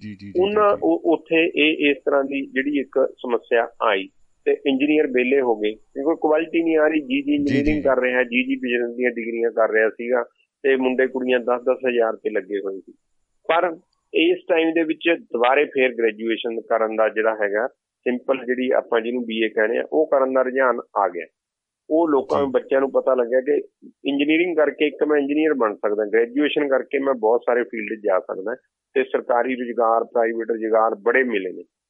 ਉੱਥੇ ਇਸ ਤਰ੍ਹਾਂ ਦੀ ਜਿਹੜੀ ਇੱਕ ਸਮੱਸਿਆ ਆਈ ਤੇ ਇੰਜੀਨੀਅਰ ਵਿਹਲੇ ਹੋ ਗਏ ਕਿਉਂਕਿ ਕੁਆਲਿਟੀ ਨਹੀਂ ਆ ਰਹੀ। ਜੀ ਇੰਜੀਨੀਅਰਿੰਗ ਕਰ ਰਿਹਾ, ਜੀ ਬਿਜ਼ਨਸ ਦੀਆਂ ਡਿਗਰੀਆਂ ਕਰ ਰਿਹਾ ਸੀਗਾ ਤੇ ਮੁੰਡੇ ਕੁੜੀਆਂ 10-10 ਹਜ਼ਾਰ ਤੇ ਲੱਗੇ ਹੋਏ ਸੀ। ਪਰ ਇਸ ਟਾਈਮ ਦੇ ਵਿੱਚ ਦੁਬਾਰੇ ਫੇਰ ਗ੍ਰੈਜੂਏਸ਼ਨ ਕਰਨ ਦਾ ਜਿਹੜਾ ਹੈਗਾ, ਸਿੰਪਲ ਜਿਹੜੀ ਆਪਾਂ ਜਿਹਨੂੰ BA ਕਹਿੰਦੇ ਆ, ਉਹ ਕਰਨ ਦਾ ਰੁਝਾਨ ਆ ਗਿਆ। ਉਹ ਲੋਕਾਂ ਨੂੰ, ਬੱਚਿਆਂ ਨੂੰ ਪਤਾ ਲੱਗਿਆ ਕਿ ਇੰਜੀਨੀਅਰਿੰਗ ਕਰਕੇ ਇੱਕ ਮੈਂ ਇੰਜੀਨੀਅਰ ਬਣ ਸਕਦਾ, ਗ੍ਰੈਜੂਏਸ਼ਨ ਕਰਕੇ ਮੈਂ ਬਹੁਤ ਸਾਰੇ ਫੀਲਡ 'ਚ ਜਾ ਸਕਦਾ ਤੇ ਸਰਕਾਰੀ ਰੁਜ਼ਗਾਰ, ਪ੍ਰਾਈਵੇਟ ਰੁਜ਼ਗਾਰ ਬੜੇ ਮਿਲੇ ਨੇ।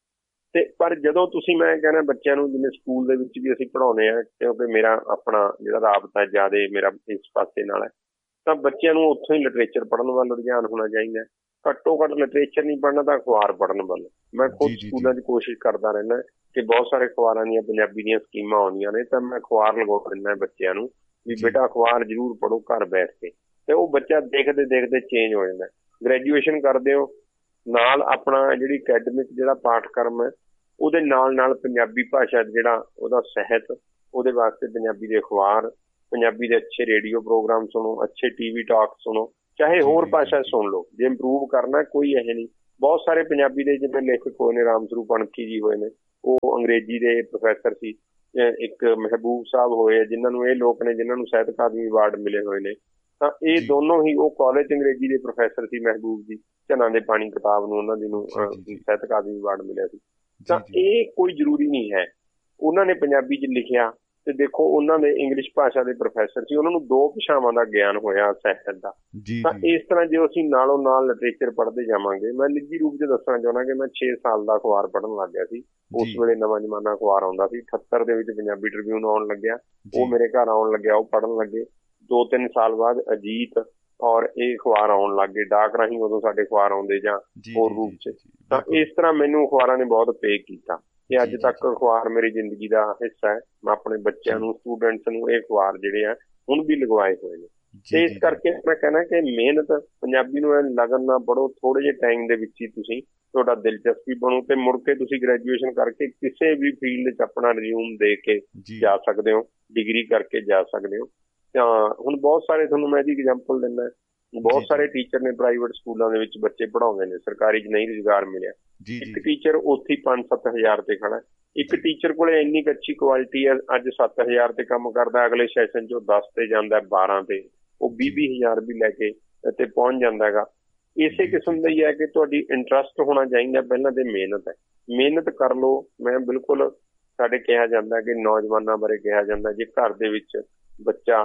ਤੇ ਪਰ ਜਦੋਂ ਤੁਸੀਂ, ਮੈਂ ਕਹਿੰਦਾ ਬੱਚਿਆਂ ਨੂੰ, ਜਿਵੇਂ ਸਕੂਲ ਦੇ ਵਿੱਚ ਵੀ ਅਸੀਂ ਪੜ੍ਹਾਉਂਦੇ ਹਾਂ, ਕਿਉਂਕਿ ਮੇਰਾ ਆਪਣਾ ਜਿਹੜਾ ਰਾਬਤਾ ਜ਼ਿਆਦਾ ਮੇਰਾ ਇਸ ਪਾਸੇ ਨਾਲ ਹੈ, ਤਾਂ ਬੱਚਿਆਂ ਨੂੰ ਉੱਥੋਂ ਹੀ ਲਿਟਰੇਚਰ ਪੜ੍ਹਨ ਵੱਲ ਰੁਝਾਨ ਹੋਣਾ ਚਾਹੀਦਾ। ਘੱਟੋ ਘੱਟ ਲਿਟਰੇਚਰ ਨਹੀਂ ਪੜ੍ਹਨਾ ਤਾਂ ਅਖਬਾਰ ਪੜ੍ਹਨ ਵੱਲ। ਮੈਂ ਖੁਦ ਸਕੂਲਾਂ 'ਚ ਕੋਸ਼ਿਸ਼ ਕਰਦਾ ਰਹਿੰਦਾ ਕਿ ਬਹੁਤ ਸਾਰੇ ਅਖਬਾਰਾਂ ਦੀਆਂ ਪੰਜਾਬੀ ਦੀਆਂ ਸਕੀਮਾਂ ਆਉਂਦੀਆਂ ਨੇ, ਤਾਂ ਮੈਂ ਅਖਬਾਰ ਲਗਵਾ ਦਿੰਦਾ ਬੱਚਿਆਂ ਨੂੰ ਵੀ ਬੇਟਾ ਅਖਬਾਰ ਜ਼ਰੂਰ ਪੜ੍ਹੋ ਘਰ ਬੈਠ ਕੇ, ਤੇ ਉਹ ਬੱਚਾ ਦੇਖਦੇ ਦੇਖਦੇ ਚੇਂਜ ਹੋ ਜਾਂਦਾ। ਗ੍ਰੈਜੂਏਸ਼ਨ ਕਰਦੇ ਹੋ ਨਾਲ ਆਪਣਾ ਜਿਹੜੀ ਅਕੈਡਮਿਕ ਜਿਹੜਾ ਪਾਠਕ੍ਰਮ ਹੈ ਉਹਦੇ ਨਾਲ ਨਾਲ ਪੰਜਾਬੀ ਭਾਸ਼ਾ ਜਿਹੜਾ ਉਹਦਾ ਸਾਹਿਤ, ਉਹਦੇ ਵਾਸਤੇ ਪੰਜਾਬੀ ਦੇ ਅਖਬਾਰ, ਪੰਜਾਬੀ ਦੇ ਅੱਛੇ ਰੇਡੀਓ ਪ੍ਰੋਗਰਾਮ ਸੁਣੋ, ਅੱਛੇ TV ਟਾਕ ਸੁਣੋ, ਚਾਹੇ ਹੋਰ ਭਾਸ਼ਾ ਸੁਣ ਲਓ। ਜੇ ਇੰਪਰੂਵ ਕਰਨਾ ਕੋਈ ਇਹ ਨਹੀਂ, ਬਹੁਤ ਸਾਰੇ ਪੰਜਾਬੀ ਦੇ ਜਿਵੇਂ ਲੇਖਕ ਹੋਏ ਨੇ, ਰਾਮ ਸਰੂਪ ਅਣਖੀ ਜੀ ਹੋਏ ਨੇ, ਉਹ ਅੰਗਰੇਜ਼ੀ ਦੇ ਪ੍ਰੋਫੈਸਰ ਸੀ। ਇੱਕ ਮਹਿਬੂਬ ਸਾਹਿਬ ਹੋਏ, ਜਿਨ੍ਹਾਂ ਨੂੰ ਇਹ ਲੋਕ ਨੇ ਜਿਨ੍ਹਾਂ ਨੂੰ ਸਾਹਿਤ ਅਕਾਦਮੀ ਅਵਾਰਡ ਮਿਲੇ ਹੋਏ ਨੇ, ਤਾਂ ਇਹ ਦੋਨੋਂ ਹੀ, ਉਹ ਕਾਲਜ ਅੰਗਰੇਜ਼ੀ ਦੇ ਪ੍ਰੋਫੈਸਰ ਸੀ ਮਹਿਬੂਬ ਜੀ, ਝਨਾਂ ਦੇ ਪਾਣੀ ਕਿਤਾਬ ਨੂੰ ਉਹਨਾਂ ਦੀ ਨੂੰ ਸਾਹਿਤ ਅਕਾਦਮੀ ਅਵਾਰਡ ਮਿਲਿਆ ਸੀ। ਤਾਂ ਇਹ ਕੋਈ ਜ਼ਰੂਰੀ ਨਹੀਂ ਹੈ, ਉਹਨਾਂ ਨੇ ਪੰਜਾਬੀ 'ਚ ਲਿਖਿਆ। ਤੇ ਦੇਖੋ ਉਹਨਾਂ ਦੇ ਇੰਗਲਿਸ਼ ਭਾਸ਼ਾ ਦੇ ਪ੍ਰੋਫੈਸਰ ਸੀ, ਉਹਨਾਂ ਨੂੰ 2 ਭਾਸ਼ਾਵਾਂ ਦਾ ਗਿਆਨ ਹੋਇਆ ਸਾਹਿਤ ਦਾ। ਤਾਂ ਇਸ ਤਰ੍ਹਾਂ ਜੇ ਅਸੀਂ ਨਾਲੋਂ ਨਾਲ ਲਿਟਰੇਚਰ ਪੜ੍ਹਦੇ ਜਾਵਾਂਗੇ, ਮੈਂ ਨਿੱਜੀ ਰੂਪ 'ਚ ਦੱਸਣਾ ਚਾਹੁੰਦਾ ਕਿ ਮੈਂ 6 ਸਾਲ ਦਾ ਅਖਬਾਰ ਪੜ੍ਹਨ ਲੱਗ ਗਿਆ ਸੀ। ਉਸ ਵੇਲੇ ਨਵਾਂ ਜ਼ਮਾਨਾ ਅਖਬਾਰ ਆਉਂਦਾ ਸੀ, 78 ਦੇ ਵਿੱਚ ਪੰਜਾਬੀ ਟ੍ਰਿਬਿਊਨ ਆਉਣ ਲੱਗਿਆ, ਉਹ ਮੇਰੇ ਘਰ ਆਉਣ ਲੱਗਿਆ, ਉਹ ਪੜ੍ਹਨ ਲੱਗੇ। 2-3 ਸਾਲ ਬਾਅਦ ਅਜੀਤ ਔਰ ਇਹ ਅਖਬਾਰ ਆਉਣ ਲੱਗ ਗਏ, ਡਾਕ ਰਾਹੀਂ ਉਦੋਂ ਸਾਡੇ ਅਖਬਾਰ ਆਉਂਦੇ ਜਾਂ ਹੋਰ ਰੂਪ 'ਚ। ਤਾਂ ਇਸ ਤਰ੍ਹਾਂ ਮੈਨੂੰ ਅਖਬਾਰਾਂ ਨੇ ਬਹੁਤ ਪੇ ਕੀਤਾ ਤੇ ਅੱਜ ਤੱਕ ਅਖਬਾਰ ਮੇਰੀ ਜ਼ਿੰਦਗੀ ਦਾ ਹਿੱਸਾ ਹੈ। ਮੈਂ ਆਪਣੇ ਬੱਚਿਆਂ ਨੂੰ, ਸਟੂਡੈਂਟਸ ਨੂੰ ਇਹ ਅਖਬਾਰ ਜਿਹੜੇ ਆ ਹੁਣ ਵੀ ਲਗਵਾਏ ਹੋਏ ਨੇ। ਤੇ ਇਸ ਕਰਕੇ ਮੈਂ ਕਹਿਣਾ ਕਿ ਮਿਹਨਤ, ਪੰਜਾਬੀ ਨੂੰ ਲਗਨ ਨਾਲ ਪੜ੍ਹੋ, ਥੋੜੇ ਜਿਹੇ ਟਾਈਮ ਦੇ ਵਿੱਚ ਹੀ ਤੁਸੀਂ, ਤੁਹਾਡਾ ਦਿਲਚਸਪੀ ਬਣੂ ਤੇ ਮੁੜ ਕੇ ਤੁਸੀਂ ਗ੍ਰੈਜੂਏਸ਼ਨ ਕਰਕੇ ਕਿਸੇ ਵੀ ਫੀਲਡ 'ਚ ਆਪਣਾ ਰਿਜ਼ਿਊਮ ਦੇ ਕੇ ਜਾ ਸਕਦੇ ਹੋ, ਡਿਗਰੀ ਕਰਕੇ ਜਾ ਸਕਦੇ ਹੋ। ਤਾਂ ਹੁਣ ਬਹੁਤ ਸਾਰੇ, ਤੁਹਾਨੂੰ ਮੈਂ ਇਹਦੀ ਐਗਜ਼ਾਮਪਲ ਦਿੰਦਾ, ਬਹੁਤ ਸਾਰੇ ਟੀਚਰ ਨੇ ਪ੍ਰਾਈਵੇਟ ਸਕੂਲਾਂ ਦੇ ਵਿੱਚ ਬੱਚੇ ਪੜ੍ਹਾਉਂਦੇ ਨੇ, ਸਰਕਾਰੀ 'ਚ ਨਹੀਂ ਰੁਜ਼ਗਾਰ ਮਿਲਿਆ। ਇੱਕ ਟੀਚਰ ਉੱਥੇ 5-7 ਹਜ਼ਾਰ ਤੇ ਖੜਾ, ਇੱਕ ਟੀਚਰ ਕੋਲੇ ਇੰਨੀ ਕੁ ਅੱਛੀ ਕੁਆਲਿਟੀ ਹੈ, ਅੱਜ 7 ਹਜ਼ਾਰ ਤੇ ਕੰਮ ਕਰਦਾ, ਅਗਲੇ ਸੈਸ਼ਨ 'ਚ ਉਹ 10 ਤੇ ਜਾਂਦਾ, 12 ਤੇ, ਉਹ 20-20 ਹਜ਼ਾਰ ਵੀ ਲੈ ਕੇ ਤੇ ਪਹੁੰਚ ਜਾਂਦਾ ਹੈਗਾ। ਇਸੇ ਕਿਸਮ ਦਾ ਹੀ ਹੈ ਕਿ ਤੁਹਾਡੀ ਇੰਟਰਸਟ ਹੋਣਾ ਚਾਹੀਦਾ ਪਹਿਲਾਂ, ਤੇ ਮਿਹਨਤ ਹੈ, ਮਿਹਨਤ ਕਰ ਲਓ। ਮੈਂ ਬਿਲਕੁਲ, ਸਾਡੇ ਕਿਹਾ ਜਾਂਦਾ ਕਿ ਨੌਜਵਾਨਾਂ ਬਾਰੇ ਕਿਹਾ ਜਾਂਦਾ, ਜੇ ਘਰ ਦੇ ਵਿੱਚ ਬੱਚਾ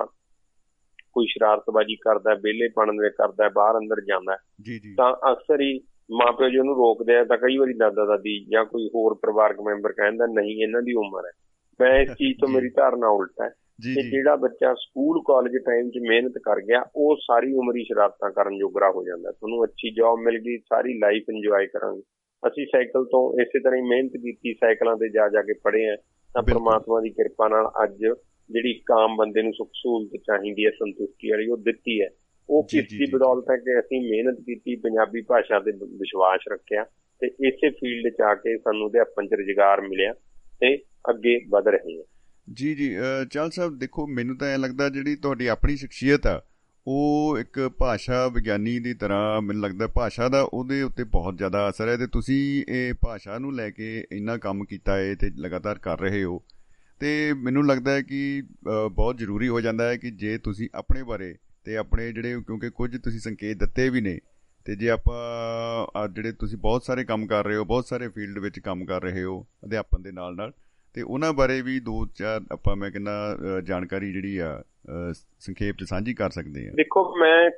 ਕੋਈ ਸ਼ਰਾਰਤਬਾਜ਼ੀ ਕਰਦਾ, ਵਿਹਲੇਪਣ ਕਰਦਾ, ਬਾਹਰ ਅੰਦਰ ਜਾਂਦਾ, ਤਾਂ ਅਕਸਰ ਹੀ ਮਾਂ ਪਿਓ ਜੀ ਉਹਨੂੰ ਰੋਕਦੇ ਆ, ਤਾਂ ਕਈ ਵਾਰੀ ਦਾਦਾ ਦਾਦੀ ਜਾਂ ਕੋਈ ਹੋਰ ਪਰਿਵਾਰਕ ਮੈਂਬਰ ਕਹਿੰਦਾ ਨਹੀਂ ਇਹਨਾਂ ਦੀ ਉਮਰ ਹੈ। ਮੈਂ ਇਸ ਚੀਜ਼ ਤੋਂ, ਮੇਰੀ ਧਾਰਨਾ ਉਲਟ ਹੈ ਕਿ ਜਿਹੜਾ ਬੱਚਾ ਸਕੂਲ ਕਾਲਜ ਟਾਈਮ 'ਚ ਮਿਹਨਤ ਕਰ ਗਿਆ, ਉਹ ਸਾਰੀ ਉਮਰ ਹੀ ਸ਼ਰਾਰਤਾਂ ਕਰਨ ਜੋਗਰਾ ਹੋ ਜਾਂਦਾ। ਤੁਹਾਨੂੰ ਅੱਛੀ ਜੌਬ ਮਿਲ ਗਈ, ਸਾਰੀ ਲਾਈਫ ਇੰਜੋਏ ਕਰਾਂਗੇ। ਅਸੀਂ ਸਾਈਕਲ ਤੋਂ ਇਸੇ ਤਰ੍ਹਾਂ ਹੀ ਮਿਹਨਤ ਕੀਤੀ, ਸਾਈਕਲਾਂ ਤੇ ਜਾ ਕੇ ਪੜ੍ਹੇ ਆ, ਤਾਂ ਪ੍ਰਮਾਤਮਾ ਦੀ ਕਿਰਪਾ ਨਾਲ ਅੱਜ ਜਿਹੜੀ ਇੱਕ ਆਮ ਬੰਦੇ ਨੂੰ ਸੁੱਖ ਸਹੂਲਤ ਚਾਹੀਦੀ ਹੈ, ਸੰਤੁਸ਼ਟੀ ਵਾਲੀ, ਉਹ ਦਿੱਤੀ ਹੈ। ਉਹ ਕਿਸ ਦੀ ਬਦੌਲਤ ਹੈ ਕਿ ਅਸੀਂ ਮਿਹਨਤ ਕੀਤੀ, ਪੰਜਾਬੀ ਭਾਸ਼ਾ ਤੇ ਵਿਸ਼ਵਾਸ ਰੱਖਿਆ, ਤੇ ਇਸੇ ਫੀਲਡ 'ਚ ਆ ਕੇ ਸਾਨੂੰ ਅਧਿਆਪਨ 'ਚ ਰੁਜ਼ਗਾਰ ਮਿਲਿਆ ਤੇ ਅੱਗੇ ਵਧ ਰਹੇ ਹਾਂ। ਜੀ ਚਾਹਲ ਸਾਹਿਬ, ਦੇਖੋ ਮੈਨੂੰ ਤਾਂ ਐਂ ਲੱਗਦਾ ਜਿਹੜੀ ਤੁਹਾਡੀ ਆਪਣੀ ਸ਼ਖਸੀਅਤ ਆ, ਉਹ ਇੱਕ ਭਾਸ਼ਾ ਵਿਗਿਆਨੀ ਦੀ ਤਰ੍ਹਾਂ, ਮੈਨੂੰ ਲੱਗਦਾ ਭਾਸ਼ਾ ਦਾ ਉਹਦੇ ਉੱਤੇ ਬਹੁਤ ਜ਼ਿਆਦਾ ਅਸਰ ਹੈ, ਤੇ ਤੁਸੀਂ ਇਹ ਭਾਸ਼ਾ ਨੂੰ ਲੈ ਕੇ ਇੰਨਾ ਕੰਮ ਕੀਤਾ ਹੈ ਤੇ ਲਗਾਤਾਰ ਕਰ ਰਹੇ ਹੋ। ਤੇ ਮੈਨੂੰ ਲੱਗਦਾ ਹੈ ਕਿ ਬਹੁਤ ਜ਼ਰੂਰੀ ਹੋ ਜਾਂਦਾ ਹੈ ਕਿ ਜੇ ਤੁਸੀਂ ਆਪਣੇ ਬਾਰੇ ਤੇ ਆਪਣੇ ਜਿਹੜੇ, ਕਿਉਂਕਿ ਕੁਝ ਤੁਸੀਂ ਸੰਕੇਤ ਦਿੱਤੇ ਵੀ ਨੇ, ਤੇ ਜੇ ਆਪਾਂ ਜਿਹੜੇ ਤੁਸੀਂ ਬਹੁਤ ਸਾਰੇ ਕੰਮ ਕਰ ਰਹੇ ਹੋ, ਬਹੁਤ ਸਾਰੇ ਫੀਲਡ ਵਿੱਚ ਕੰਮ ਕਰ ਰਹੇ ਹੋ ਅਧਿਆਪਨ ਦੇ ਨਾਲ ਨਾਲ, ਤੇ ਉਹਨਾਂ ਬਾਰੇ ਵੀ 2-4 ਆਪਾਂ, ਮੈਂ ਕਹਿੰਦਾ, ਜਾਣਕਾਰੀ ਜਿਹੜੀ ਆ ਸੰਖੇਪ 'ਚ ਸਾਂਝੀ ਕਰ ਸਕਦੇ ਹਾਂ। ਦੇਖੋ, ਮੈਂ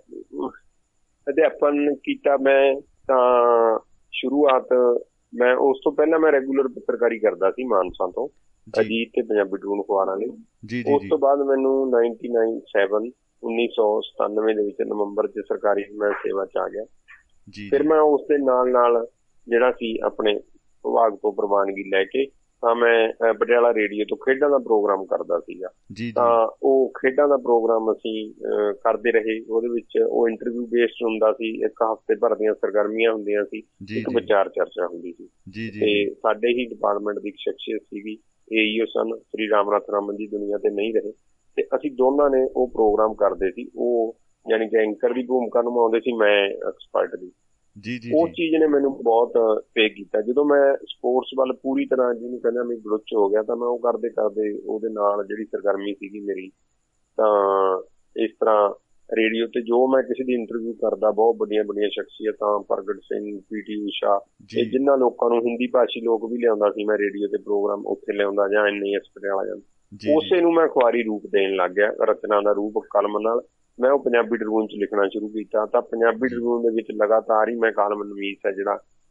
ਅਧਿਆਪਨ ਕੀਤਾ, ਮੈਂ ਤਾਂ ਸ਼ੁਰੂਆਤ, ਮੈਂ ਉਸ ਤੋਂ ਪਹਿਲਾਂ ਮੈਂ ਰੈਗੂਲਰ ਪੱਤਰਕਾਰੀ ਕਰਦਾ ਸੀ ਮਾਨਸਾ ਤੋਂ, ਅਜੀਤ ਤੇ ਪੰਜਾਬੀ ਟ੍ਰਿਬਿਊਨ ਅਖਬਾਰਾਂ ਲਈ। ਉਸ ਤੋਂ ਬਾਅਦ ਮੈਨੂੰ 1997 ਦੇ ਵਿੱਚ ਨਵੰਬਰ 'ਚ ਸਰਕਾਰੀ ਮੈਂ ਸੇਵਾ 'ਚ ਆ ਗਿਆ। ਫਿਰ ਮੈਂ ਉਸ ਦੇ ਨਾਲ ਨਾਲ ਜਿਹੜਾ ਸੀ ਆਪਣੇ ਵਿਭਾਗ ਤੋਂ ਪ੍ਰਵਾਨਗੀ ਲੈ ਕੇ, ਤਾਂ ਮੈਂ ਪਟਿਆਲਾ ਰੇਡੀਓ ਤੋਂ ਖੇਡਾਂ ਦਾ ਪ੍ਰੋਗਰਾਮ ਕਰਦਾ ਸੀਗਾ। ਤਾਂ ਉਹ ਖੇਡਾਂ ਦਾ ਪ੍ਰੋਗਰਾਮ ਅਸੀਂ ਕਰਦੇ ਰਹੇ। ਉਹਦੇ ਵਿੱਚ ਉਹ ਇੰਟਰਵਿਊ ਬੇਸਡ ਹੁੰਦਾ ਸੀ, 1 ਹਫ਼ਤੇ ਭਰ ਦੀਆਂ ਸਰਗਰਮੀਆਂ ਹੁੰਦੀਆਂ ਸੀ, ਇੱਕ ਵਿਚਾਰ ਚਰਚਾ ਹੁੰਦੀ ਸੀ। ਤੇ ਸਾਡੇ ਹੀ ਡਿਪਾਰਟਮੈਂਟ ਦੀ ਇੱਕ ਸ਼ਖਸੀਅਤ ਸੀਗੀ, AEO ਸਨ, ਸ੍ਰੀ ਰਾਮਨਾਥ ਰਾਮਨ ਜੀ, ਦੁਨੀਆ ਤੇ ਨਹੀਂ ਰਹੇ, ਤੇ ਅਸੀਂ ਦੋਨਾਂ ਨੇ ਉਹ ਪ੍ਰੋਗਰਾਮ ਕਰਦੇ ਸੀ। ਉਹ ਯਾਨੀ ਕਿ ਐਂਕਰ ਦੀ ਭੂਮਿਕਾ ਨਿਭਾਉਂਦੇ ਸੀ, ਮੈਂ ਐਕਸਪਰਟ ਦੀ। ਉਹ ਚੀਜ਼ ਨੇ ਮੈਨੂੰ ਬਹੁਤ ਪੇ ਕੀਤਾ। ਜਦੋਂ ਮੈਂ ਸਪੋਰਟਸ ਵੱਲ ਪੂਰੀ ਤਰ੍ਹਾਂ, ਜਿਹਨੂੰ ਕਹਿੰਦਾ ਮੈਂ ਗਲੁੱਚ ਹੋ ਗਿਆ, ਤਾਂ ਮੈਂ ਉਹ ਕਰਦੇ ਕਰਦੇ ਉਹਦੇ ਨਾਲ ਜਿਹੜੀ ਸਰਗਰਮੀ ਸੀਗੀ ਮੇਰੀ, ਤਾਂ ਇਸ ਤਰ੍ਹਾਂ ਰੇਡੀਓ ਤੇ ਜੋ ਮੈਂ ਕਿਸੇ ਦੀ ਇੰਟਰਵਿਊ ਕਰਦਾ, ਬਹੁਤ ਵੱਡੀਆਂ ਵੱਡੀਆਂ ਸ਼ਖਸੀਅਤਾਂ, ਪ੍ਰਗਟ ਸਿੰਘ, PT ਊਸ਼ਾ, ਇਹ ਜਿਨ੍ਹਾਂ ਲੋਕਾਂ ਨੂੰ ਹਿੰਦੀ ਭਾਸ਼ੀ ਲੋਕ ਵੀ ਲਿਆਉਂਦਾ ਸੀ, ਮੈਂ ਰੇਡੀਓ ਤੇ ਪ੍ਰੋਗਰਾਮ ਉੱਥੇ ਲਿਆਉਂਦਾ ਜਾਂ NAS ਪਟਿਆਲਾ ਜਾਂਦਾ। ਉਸੇ ਨੂੰ ਮੈਂ ਅਖਬਾਰੀ ਰੂਪ ਦੇਣ ਲੱਗ ਗਿਆ, ਰਚਨਾ ਦਾ ਰੂਪ ਕਲਮ ਨਾਲ। ਮੈਂ ਉਹ ਪੰਜਾਬੀ ਟ੍ਰਿਬਿਊਨ 'ਚ ਲਿਖਣਾ ਸ਼ੁਰੂ ਕੀਤਾ, ਤਾਂ ਪੰਜਾਬੀ ਟ੍ਰਿਬਿਊਨ ਦੇ ਵਿੱਚ ਲਗਾਤਾਰ ਹੀ ਮੈਂ ਕਾਲਮ ਨਵੀਸ ਹੈ ਜਿਹੜਾ